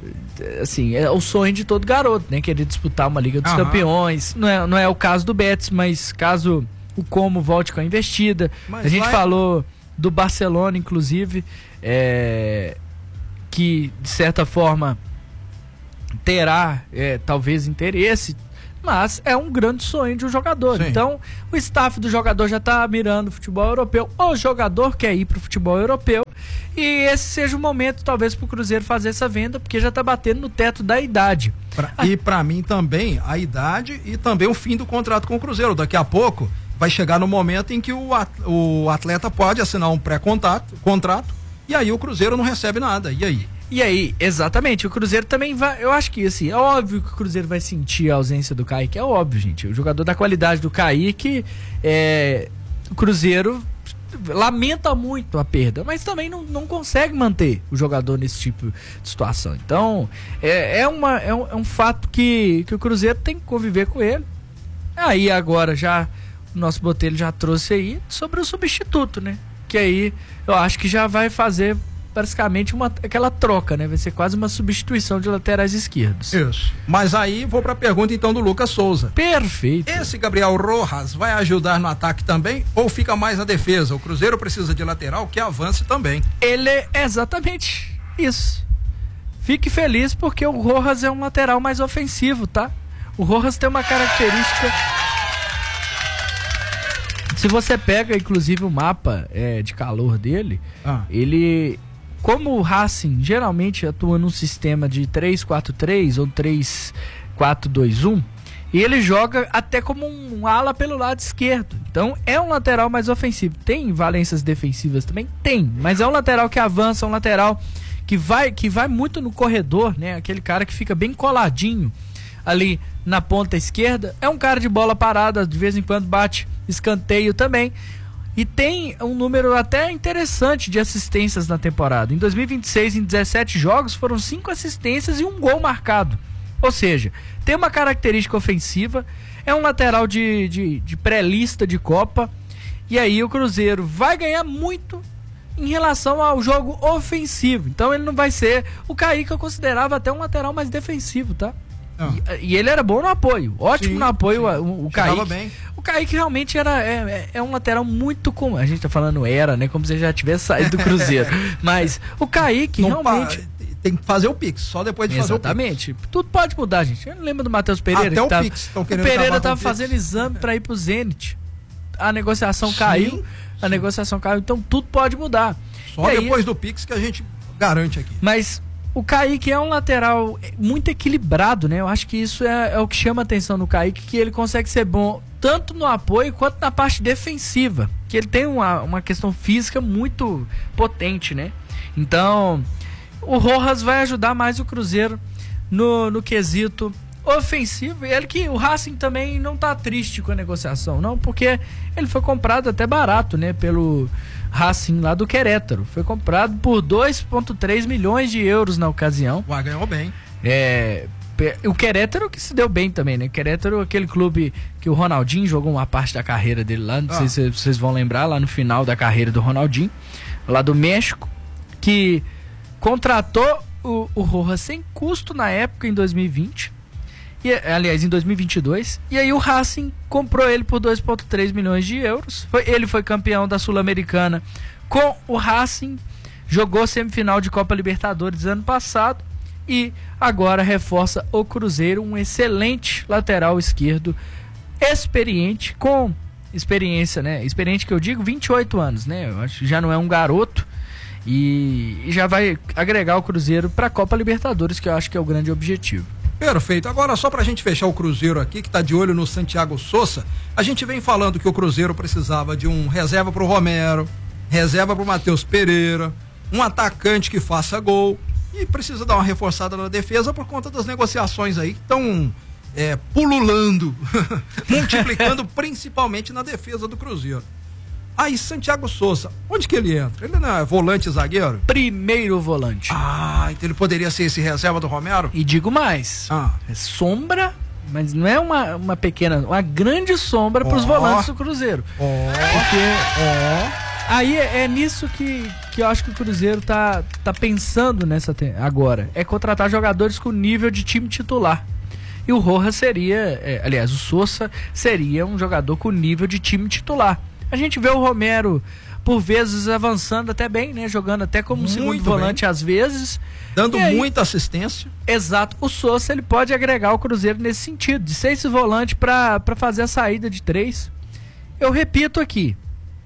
assim, é o sonho de todo garoto, né? Querer disputar uma Liga dos Aham. Campeões. Não é, não é o caso do Betis, mas caso o Como volte com a investida. Mas a gente vai... falou do Barcelona, inclusive, é, que de certa forma terá é, talvez interesse, mas é um grande sonho de um jogador. Sim. Então, o staff do jogador já está mirando o futebol europeu. O jogador quer ir para o futebol europeu. E esse seja o momento, talvez, para o Cruzeiro fazer essa venda, porque já está batendo no teto da idade. Pra, ah. E para mim também, a idade e também o fim do contrato com o Cruzeiro. Daqui a pouco vai chegar no momento em que o atleta pode assinar um pré-contrato, contrato, e aí o Cruzeiro não recebe nada. E aí? E aí, exatamente, o Cruzeiro também vai, eu acho que assim, é óbvio que o Cruzeiro vai sentir a ausência do Kaique, é óbvio, gente, o jogador da qualidade do Kaique, é, o Cruzeiro lamenta muito a perda, mas também não, não consegue manter o jogador nesse tipo de situação. Então, é, é, uma, é, um, é um fato que, que o Cruzeiro tem que conviver com ele. Aí agora já, o nosso Botelho já trouxe aí sobre o substituto, né? Que aí eu acho que já vai fazer praticamente uma, aquela troca, né? Vai ser quase uma substituição de laterais esquerdos. Isso. Mas aí vou para a pergunta então do Lucas Souza. Perfeito. Esse Gabriel Rojas vai ajudar no ataque também ou fica mais na defesa? O Cruzeiro precisa de lateral que avance também. Ele é exatamente isso. Fique feliz porque o Rojas é um lateral mais ofensivo, tá? O Rojas tem uma característica... Se você pega inclusive o mapa é, de calor dele, ah. ele... Como o Racing geralmente atua num sistema de três quatro três ou três quatro dois um, e ele joga até como um ala pelo lado esquerdo. Então é um lateral mais ofensivo. Tem valências defensivas também? Tem. Mas é um lateral que avança, um lateral que vai, que vai muito no corredor, né? Aquele cara que fica bem coladinho ali na ponta esquerda. É um cara de bola parada, de vez em quando bate escanteio também. E tem um número até interessante de assistências na temporada. Em dois mil e vinte e seis, em dezessete jogos, foram cinco assistências e um gol marcado. Ou seja, tem uma característica ofensiva, é um lateral de, de, de pré-lista de Copa. E aí o Cruzeiro vai ganhar muito em relação ao jogo ofensivo. Então ele não vai ser... O Kaique eu considerava até um lateral mais defensivo, tá? E, e ele era bom no apoio, ótimo sim, no apoio. Sim. O, o Kaique, bem. O Kaique realmente era é, é um lateral muito comum. A gente tá falando era, né? Como se já tivesse saído do Cruzeiro. Mas o Kaique não realmente pa... tem que fazer o Pix, só depois de Exatamente. fazer o Pix. Exatamente. Tudo pode mudar, gente. Eu não lembro do Matheus Pereira. Até que o tava... Pix. O Pereira tava fazendo exame para ir pro Zenit. A negociação sim, caiu. A sim. negociação caiu. Então tudo pode mudar. Só e depois aí... do Pix que a gente garante aqui. Mas o Kaique é um lateral muito equilibrado, né? Eu acho que isso é, é o que chama a atenção no Kaique, que ele consegue ser bom tanto no apoio quanto na parte defensiva. Que ele tem uma, uma questão física muito potente, né? Então, o Rojas vai ajudar mais o Cruzeiro no, no quesito ofensivo. E ele que o Racing também não tá triste com a negociação, não, porque ele foi comprado até barato, né? Pelo Racing lá do Querétaro. Foi comprado por dois vírgula três milhões de euros na ocasião. Ué, ganhou bem. É, o Querétaro que se deu bem também, né? Querétaro, aquele clube que o Ronaldinho jogou uma parte da carreira dele lá, não ah. sei se vocês vão lembrar, lá no final da carreira do Ronaldinho, lá do México, que contratou o, o Rojas sem custo na época, em dois mil e vinte. E, aliás, em dois mil e vinte e dois, e aí o Racing comprou ele por dois vírgula três milhões de euros. Foi, ele foi campeão da Sul-Americana com o Racing, jogou semifinal de Copa Libertadores ano passado e agora reforça o Cruzeiro, um excelente lateral esquerdo, experiente, com experiência, né? Experiente que eu digo, vinte e oito anos, né? Eu acho que já não é um garoto e, e já vai agregar o Cruzeiro para a Copa Libertadores, que eu acho que é o grande objetivo. Perfeito. Agora, só pra gente fechar o Cruzeiro aqui, que tá de olho no Santiago Sousa, a gente vem falando que o Cruzeiro precisava de um reserva pro Romero, reserva pro Matheus Pereira, um atacante que faça gol e precisa dar uma reforçada na defesa por conta das negociações aí que estão é, pululando, multiplicando principalmente na defesa do Cruzeiro. Aí, Santiago Sousa, onde que ele entra? Ele não é volante zagueiro? Primeiro volante. Ah, então ele poderia ser esse reserva do Romero? E digo mais, ah. é sombra, mas não é uma, uma pequena, uma grande sombra oh. para os volantes do Cruzeiro. Oh. Porque oh. aí é, é nisso que, que eu acho que o Cruzeiro tá, tá pensando nessa te- agora é contratar jogadores com nível de time titular. E o Rojas seria, é, aliás, o Sousa seria um jogador com nível de time titular. A gente vê o Romero, por vezes, avançando até bem, né? Jogando até como Muito segundo volante bem. às vezes. Dando E aí, muita assistência. exato. O Sousa, ele pode agregar o Cruzeiro nesse sentido, de ser esse volante para fazer a saída de três. Eu repito aqui,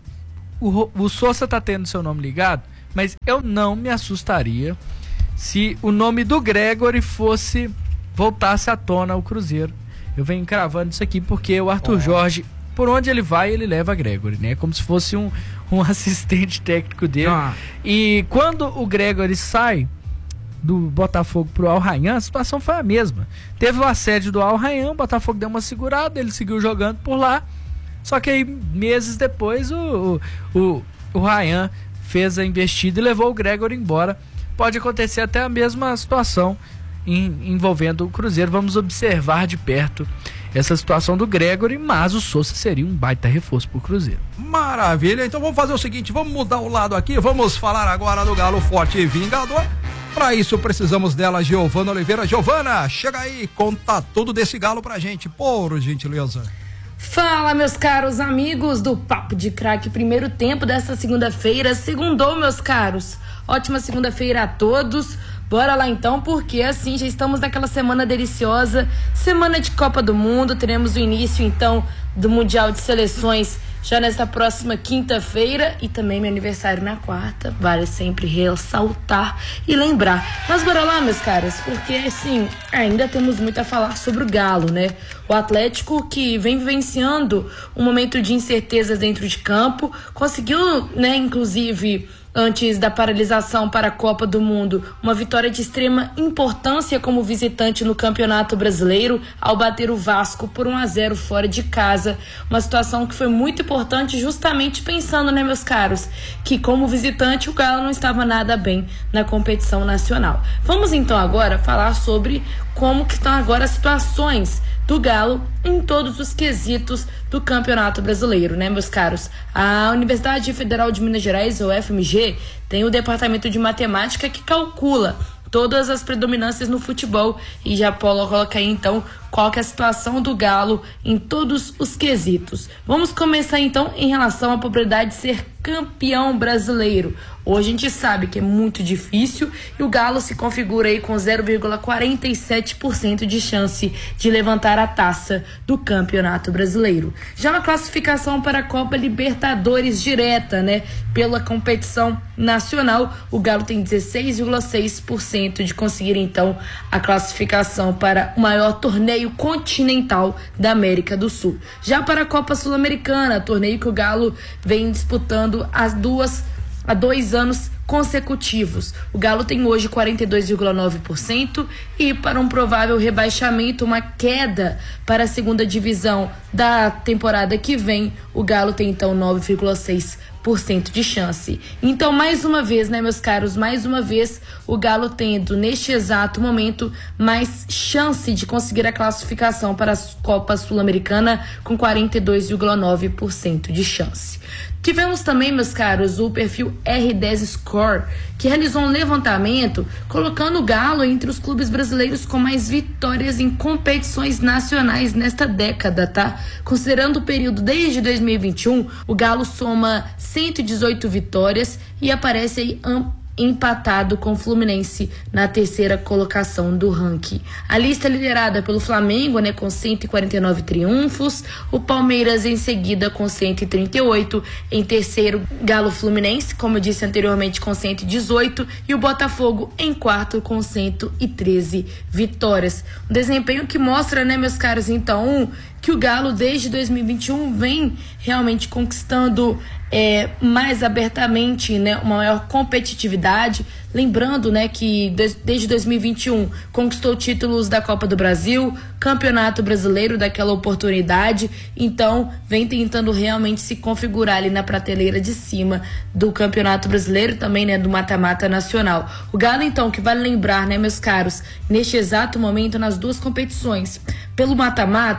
o, Ro- o Sousa tá tendo seu nome ligado, mas eu não me assustaria se o nome do Gregory fosse, voltasse à tona o Cruzeiro. Eu venho cravando isso aqui porque o Arthur Oh. Jorge, por onde ele vai, ele leva Gregory, né? Como se fosse um, um assistente técnico dele. Ah. E quando o Gregory sai do Botafogo pro Al Rayyan, a situação foi a mesma. Teve o assédio do Al Rayyan, o Botafogo deu uma segurada, ele seguiu jogando por lá. Só que aí, meses depois, o, o, o, o Rayyan fez a investida e levou o Gregory embora. Pode acontecer até a mesma situação em, envolvendo o Cruzeiro. Vamos observar de perto essa situação do Gregory, mas o Sousa seria um baita reforço pro Cruzeiro. Maravilha, então vamos fazer o seguinte, vamos mudar o lado aqui, vamos falar agora do Galo Forte e Vingador. Para isso precisamos dela, Giovana Oliveira. Giovana, chega aí, conta tudo desse Galo pra gente, por gentileza. Fala, meus caros amigos do Papo de Craque, primeiro tempo desta segunda-feira, segundou, meus caros. Ótima segunda-feira a todos. Bora lá então, porque assim já estamos naquela semana deliciosa, semana de Copa do Mundo. Teremos o início então do Mundial de Seleções já nesta próxima quinta-feira e também meu aniversário na quarta. Vale sempre ressaltar e lembrar. Mas bora lá, meus caras, porque assim, ainda temos muito a falar sobre o Galo, né? O Atlético, que vem vivenciando um momento de incertezas dentro de campo, conseguiu, né, inclusive, antes da paralisação para a Copa do Mundo, uma vitória de extrema importância como visitante no Campeonato Brasileiro, ao bater o Vasco por um a zero fora de casa. Uma situação que foi muito importante, justamente pensando, né, meus caros, que como visitante o Galo não estava nada bem na competição nacional. Vamos então agora falar sobre como que estão agora as situações do Galo em todos os quesitos do Campeonato Brasileiro, né, meus caros? A Universidade Federal de Minas Gerais, ou F M G, tem o departamento de matemática que calcula todas as predominâncias no futebol e já coloca aí então qual que é a situação do Galo em todos os quesitos. Vamos começar então em relação à probabilidade de ser campeão brasileiro. Hoje a gente sabe que é muito difícil e o Galo se configura aí com zero vírgula quarenta e sete por cento de chance de levantar a taça do Campeonato Brasileiro. Já na classificação para a Copa Libertadores direta, né, pela competição nacional, o Galo tem dezesseis vírgula seis por cento de conseguir então a classificação para o maior torneio continental da América do Sul. Já para a Copa Sul-Americana, torneio que o Galo vem disputando as duas há dois anos consecutivos. O Galo tem hoje quarenta e dois vírgula nove por cento e para um provável rebaixamento, uma queda para a segunda divisão da temporada que vem, o Galo tem então nove vírgula seis por cento de chance. Então, mais uma vez, né, meus caros, mais uma vez o Galo tendo neste exato momento mais chance de conseguir a classificação para a Copa Sul-Americana com quarenta e dois vírgula nove por cento de chance. Tivemos também, meus caros, o perfil R dez Score, que realizou um levantamento colocando o Galo entre os clubes brasileiros com mais vitórias em competições nacionais nesta década, tá? Considerando o período desde dois mil e vinte e um, o Galo soma cento e dezoito vitórias e aparece aí amplo empatado com o Fluminense na terceira colocação do ranking. A lista é liderada pelo Flamengo, né, com cento e quarenta e nove triunfos, o Palmeiras em seguida com cento e trinta e oito, em terceiro Galo Fluminense, como eu disse anteriormente, com cento e dezoito, e o Botafogo em quarto com cento e treze vitórias. Um desempenho que mostra, né, meus caros, então, que o Galo desde dois mil e vinte e um vem realmente conquistando é, mais abertamente, né, uma maior competitividade. Lembrando, né, que desde dois mil e vinte e um conquistou títulos da Copa do Brasil, Campeonato Brasileiro daquela oportunidade, então vem tentando realmente se configurar ali na prateleira de cima do Campeonato Brasileiro, também, né, do mata-mata nacional. O Galo, então, que vale lembrar, né, meus caros, neste exato momento nas duas competições, pelo mata-mata, o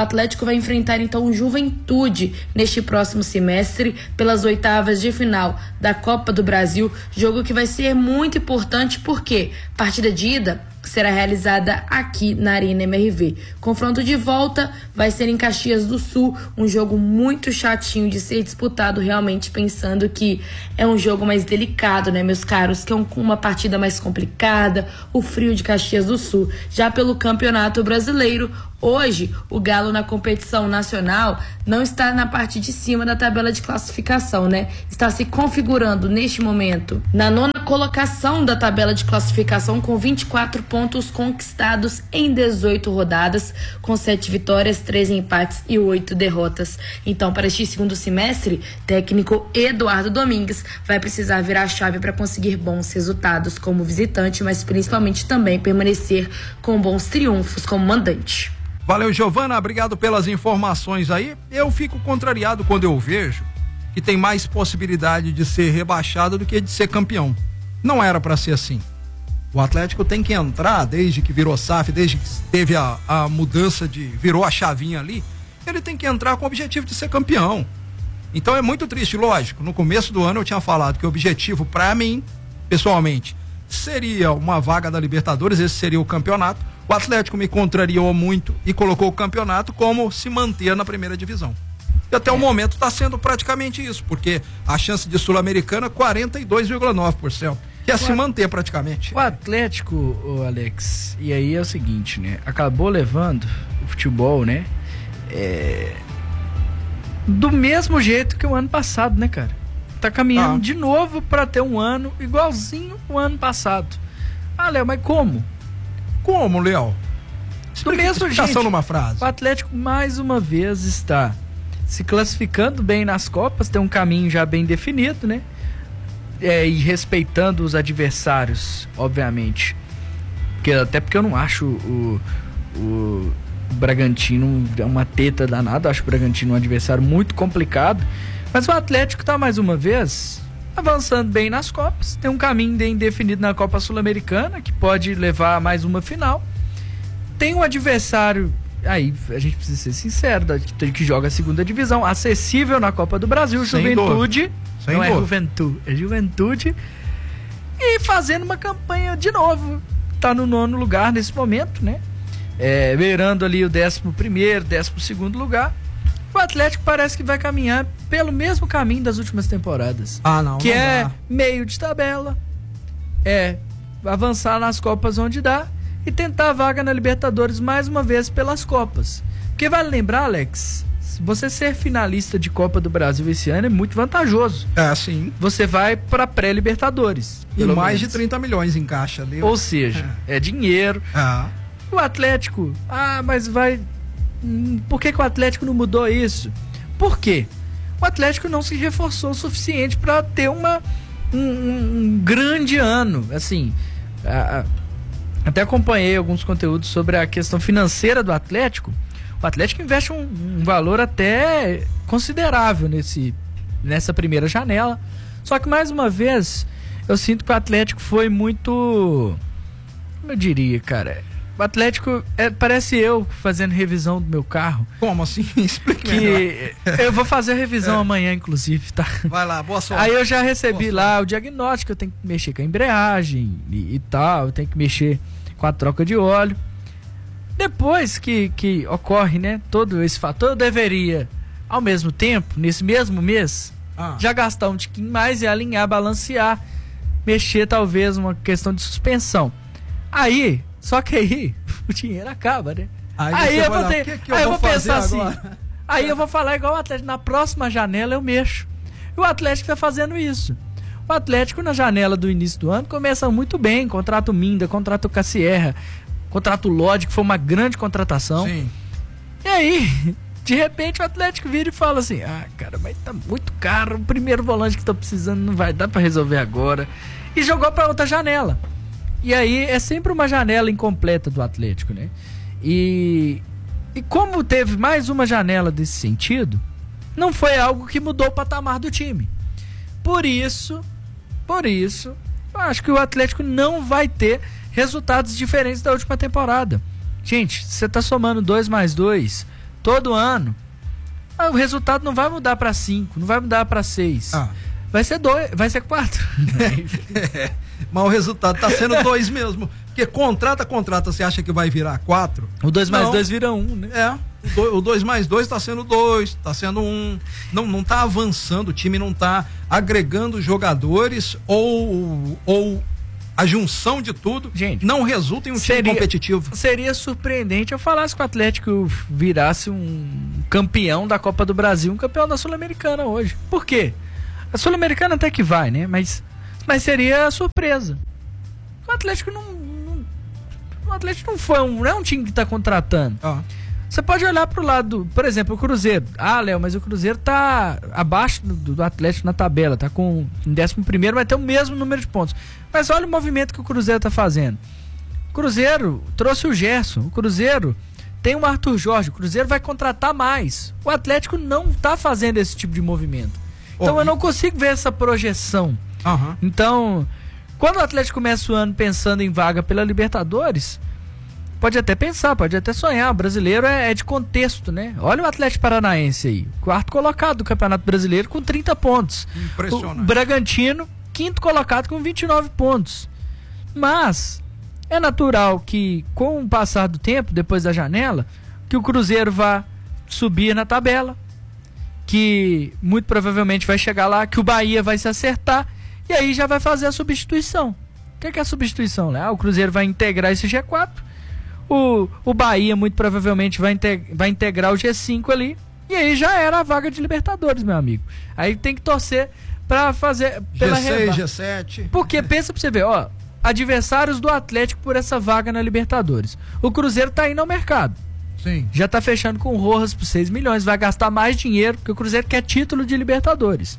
Atlético vai enfrentar então o Juventude neste próximo semestre pelas oitavas de final da Copa do Brasil, jogo que vai ser muito importante porque partida de ida será realizada aqui na Arena M R V. Confronto de volta vai ser em Caxias do Sul, um jogo muito chatinho de ser disputado, realmente pensando que é um jogo mais delicado, né, meus caros, que é um, uma partida mais complicada, o frio de Caxias do Sul. Já pelo Campeonato Brasileiro, hoje o Galo na competição nacional não está na parte de cima da tabela de classificação, né? Está se configurando neste momento na nona colocação da tabela de classificação com vinte e quatro pontos conquistados em dezoito rodadas, com sete vitórias, três empates e oito derrotas. Então, para este segundo semestre, técnico Eduardo Domingues vai precisar virar a chave para conseguir bons resultados como visitante, mas principalmente também permanecer com bons triunfos como mandante. Valeu, Giovana, obrigado pelas informações aí. Eu fico contrariado quando eu vejo que tem mais possibilidade de ser rebaixado do que de ser campeão. Não era para ser assim. O Atlético tem que entrar, desde que virou S A F, desde que teve a, a mudança de, virou a chavinha ali, ele tem que entrar com o objetivo de ser campeão. Então é muito triste, lógico, no começo do ano eu tinha falado que o objetivo para mim, pessoalmente, seria uma vaga da Libertadores, esse seria o campeonato. O Atlético me contrariou muito e colocou o campeonato como se manter na primeira divisão. E até é. o momento está sendo praticamente isso, porque a chance de Sul-Americana é quarenta e dois vírgula nove por cento, que é o se manter praticamente. O Atlético, o Alex, e aí é o seguinte, né? Acabou levando o futebol, né? É... do mesmo jeito que o ano passado, né, cara? Tá caminhando ah. de novo para ter um ano igualzinho o ano passado. Ah, Léo, mas como? Como, Léo? Do mesmo jeito, numa frase. O Atlético mais uma vez está se classificando bem nas Copas, tem um caminho já bem definido, né? É, e respeitando os adversários, obviamente. Porque, até porque eu não acho o, o Bragantino uma teta danada, acho o Bragantino um adversário muito complicado. Mas o Atlético está mais uma vez avançando bem nas Copas, tem um caminho bem definido na Copa Sul-Americana, que pode levar a mais uma final. Tem um adversário, aí a gente precisa ser sincero, que, que joga a segunda divisão, acessível na Copa do Brasil, Sem Juventude, Sem não dor. é Juventude, é Juventude, e fazendo uma campanha de novo, tá no nono lugar nesse momento, né? É, beirando ali o décimo primeiro, décimo segundo lugar. O Atlético parece que vai caminhar pelo mesmo caminho das últimas temporadas. Ah, não. Que não é dá. meio de tabela, é avançar nas Copas onde dá e tentar a vaga na Libertadores mais uma vez pelas Copas. Porque vale lembrar, Alex, você ser finalista de Copa do Brasil esse ano é muito vantajoso. É, sim. Você vai pra pré-Libertadores. E mais menos. de trinta milhões em caixa ali. Ou seja, é, é dinheiro. Ah. O Atlético, ah, mas vai... Por que, que o Atlético não mudou isso? Por quê? O Atlético não se reforçou o suficiente para ter uma, um, um grande ano. Assim, a, a, até acompanhei alguns conteúdos sobre a questão financeira do Atlético. O Atlético investe um, um valor até considerável nesse, nessa primeira janela. Só que, mais uma vez, eu sinto que o Atlético foi muito... Como eu diria, cara... O Atlético, é, parece eu fazendo revisão do meu carro. Como assim? Explique que eu vou fazer a revisão é. amanhã, inclusive, tá? Vai lá, boa sorte. Aí eu já recebi boa lá sorte. O diagnóstico, eu tenho que mexer com a embreagem e, e tal, eu tenho que mexer com a troca de óleo. Depois que, que ocorre, né, todo esse fator, eu deveria, ao mesmo tempo, nesse mesmo mês, ah. já gastar um tiquinho mais e alinhar, balancear, mexer talvez uma questão de suspensão. Aí... Só que aí o dinheiro acaba, né? Aí, aí eu vou, lá, ter, que que eu aí vou eu vou pensar assim. Agora? Aí eu vou falar igual o Atlético. Na próxima janela eu mexo. E o Atlético tá fazendo isso. O Atlético, na janela do início do ano, começa muito bem. Contrato o Minda, contrato o Cassierra, contrato o Lodge, que foi uma grande contratação. Sim. E aí, de repente, o Atlético vira e fala assim: ah, cara, mas tá muito caro. O primeiro volante que tô precisando não vai dar pra resolver agora. E jogou pra outra janela. E aí é sempre uma janela incompleta do Atlético, né? E, e como teve mais uma janela desse sentido, não foi algo que mudou o patamar do time. Por isso, por isso, eu acho que o Atlético não vai ter resultados diferentes da última temporada. Gente, você tá somando dois mais dois, todo ano, o resultado não vai mudar para cinco, não vai mudar para seis. Ah. Vai ser dois, vai ser quatro. É, mas o resultado tá sendo dois mesmo. Porque contrata, contrata, você acha que vai virar quatro? O dois mais Não. dois vira um, né? É. O dois mais dois tá sendo dois, tá sendo um. Não, não tá avançando, o time não tá agregando jogadores ou, ou a junção de tudo. Gente, não resulta em um seria, time competitivo. Seria surpreendente eu falasse que o Atlético virasse um campeão da Copa do Brasil, um campeão da Sul-Americana hoje. Por quê? A Sul-Americana até que vai, né? Mas, mas seria surpresa. O Atlético não, não. O Atlético não foi um. Não é um time que tá contratando. Ah. Você pode olhar pro lado, por exemplo, o Cruzeiro. Ah, Léo, mas o Cruzeiro tá abaixo do, do Atlético na tabela, tá com em décimo primeiro, vai ter o mesmo número de pontos. Mas olha o movimento que o Cruzeiro tá fazendo. O Cruzeiro trouxe o Gerson, o Cruzeiro tem o Arthur Jorge, o Cruzeiro vai contratar mais. O Atlético não tá fazendo esse tipo de movimento. Então oh, eu não consigo ver essa projeção. Uhum. Então, quando o Atlético começa o ano pensando em vaga pela Libertadores, pode até pensar, pode até sonhar. O brasileiro é, é de contexto, né? Olha o Atlético Paranaense aí, quarto colocado do Campeonato Brasileiro com trinta pontos. Impressionante. O Bragantino, quinto colocado com vinte e nove pontos. Mas é natural que, com o passar do tempo, depois da janela, que o Cruzeiro vá subir na tabela, que muito provavelmente vai chegar lá, que o Bahia vai se acertar e aí já vai fazer a substituição. O que é, que é a substituição, né? Ah, o Cruzeiro vai integrar esse G quatro, o, o Bahia muito provavelmente vai, integ- vai integrar o G cinco ali, e aí já era a vaga de Libertadores, meu amigo. Aí tem que torcer pra fazer pela G seis, reba- G sete. Porque pensa pra você ver, ó, adversários do Atlético por essa vaga na Libertadores. O Cruzeiro tá indo ao mercado. Sim. Já tá fechando com o Rojas por seis milhões, vai gastar mais dinheiro, porque o Cruzeiro quer título de Libertadores.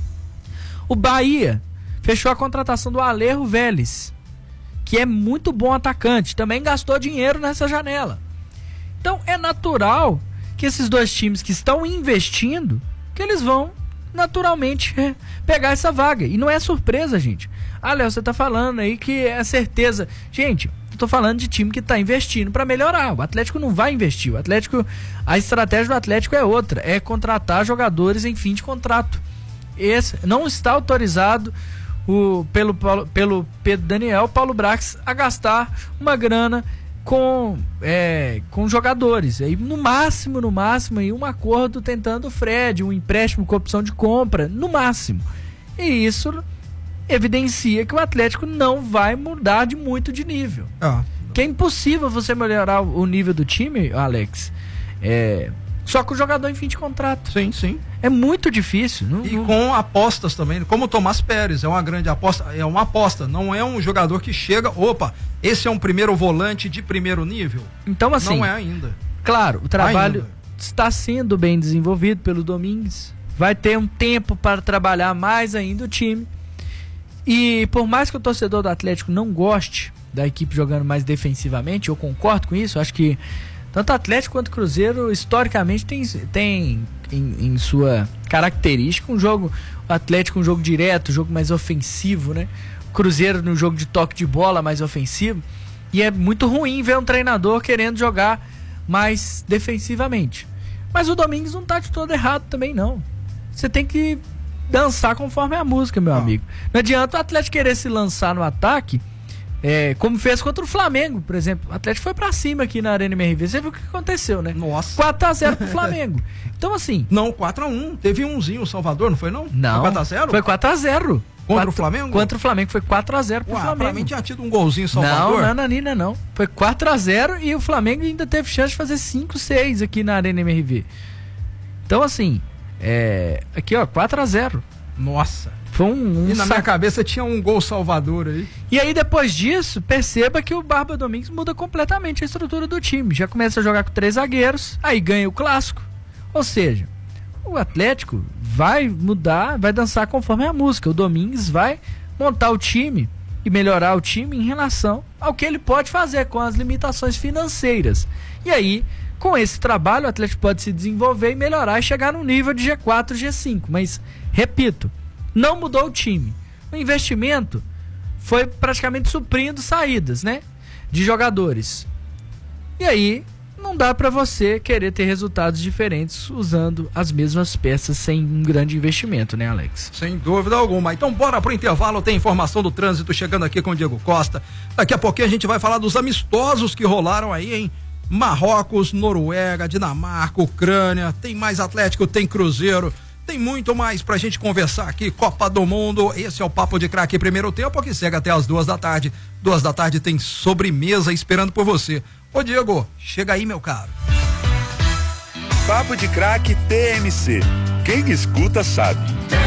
O Bahia fechou a contratação do Alejo Vélez, que é muito bom atacante, também gastou dinheiro nessa janela. Então é natural que esses dois times que estão investindo, que eles vão naturalmente é, pegar essa vaga. E não é surpresa, gente. Ah, Léo, você tá falando aí que é certeza. Gente, eu tô falando de time que tá investindo para melhorar. O Atlético não vai investir. O Atlético, a estratégia do Atlético é outra, é contratar jogadores em fim de contrato. Esse não está autorizado o, pelo, pelo Pedro Daniel, Paulo Brax, a gastar uma grana com, é, com jogadores. Aí, no máximo, no máximo, aí, um acordo tentando o Fred, um empréstimo com opção de compra, no máximo. E isso evidencia que o Atlético não vai mudar de muito de nível. Ah. Que é impossível você melhorar o nível do time, Alex, é, só com o jogador em fim de contrato. Sim, sim. É muito difícil. Não, E não... com apostas também, como o Tomás Pérez, é uma grande aposta, é uma aposta, não é um jogador que chega, opa, esse é um primeiro volante de primeiro nível. Então, assim, não é ainda. Claro, o trabalho Ainda. está sendo bem desenvolvido pelo Domingues, vai ter um tempo para trabalhar mais ainda o time. E por mais que o torcedor do Atlético não goste da equipe jogando mais defensivamente, eu concordo com isso, acho que tanto o Atlético quanto o Cruzeiro historicamente tem, tem em, em sua característica um jogo, o Atlético um jogo direto, um jogo mais ofensivo, né? O Cruzeiro no jogo de toque de bola mais ofensivo, e é muito ruim ver um treinador querendo jogar mais defensivamente. Mas o Domingues não tá de todo errado também não. Você tem que dançar conforme a música, meu ah. amigo. Não adianta o Atlético querer se lançar no ataque, é, como fez contra o Flamengo, por exemplo. O Atlético foi pra cima aqui na Arena M R V. Você viu o que aconteceu, né? Nossa. quatro a zero pro Flamengo. Então, assim... Não, quatro a um. Teve umzinho o Salvador, não foi não? Não. Foi quatro a zero? Foi quatro a zero. Contra quatro, o Flamengo? Contra o Flamengo. Foi quatro a zero pro Ué, Flamengo. Pra mim tinha tido um golzinho em Salvador. Não, Nananina não. Foi quatro a zero e o Flamengo ainda teve chance de fazer cinco a seis aqui na Arena M R V. Então, assim... É... Aqui, ó, quatro a zero. Nossa. Foi um, um e na sac... minha cabeça tinha um gol Salvador aí. E aí depois disso, perceba que o Barba Domingues muda completamente a estrutura do time. Já começa a jogar com três zagueiros, aí ganha o clássico. Ou seja, o Atlético vai mudar, vai dançar conforme a música. O Domingues vai montar o time e melhorar o time em relação ao que ele pode fazer com as limitações financeiras. E aí, com esse trabalho, o Atlético pode se desenvolver e melhorar e chegar no nível de G quatro, G cinco. Mas, repito, não mudou o time. O investimento foi praticamente suprindo saídas, né? De jogadores. E aí, não dá para você querer ter resultados diferentes usando as mesmas peças sem um grande investimento, né, Alex? Sem dúvida alguma. Então bora pro intervalo, tem informação do trânsito chegando aqui com o Diego Costa. Daqui a pouquinho a gente vai falar dos amistosos que rolaram aí, hein? Marrocos, Noruega, Dinamarca, Ucrânia, tem mais Atlético, tem Cruzeiro, tem muito mais pra gente conversar aqui, Copa do Mundo. Esse é o Papo de Craque primeiro tempo, que segue até as duas da tarde. Duas da tarde tem sobremesa esperando por você. Ô Diego, chega aí, meu caro. Papo de Craque T M C. Quem escuta sabe.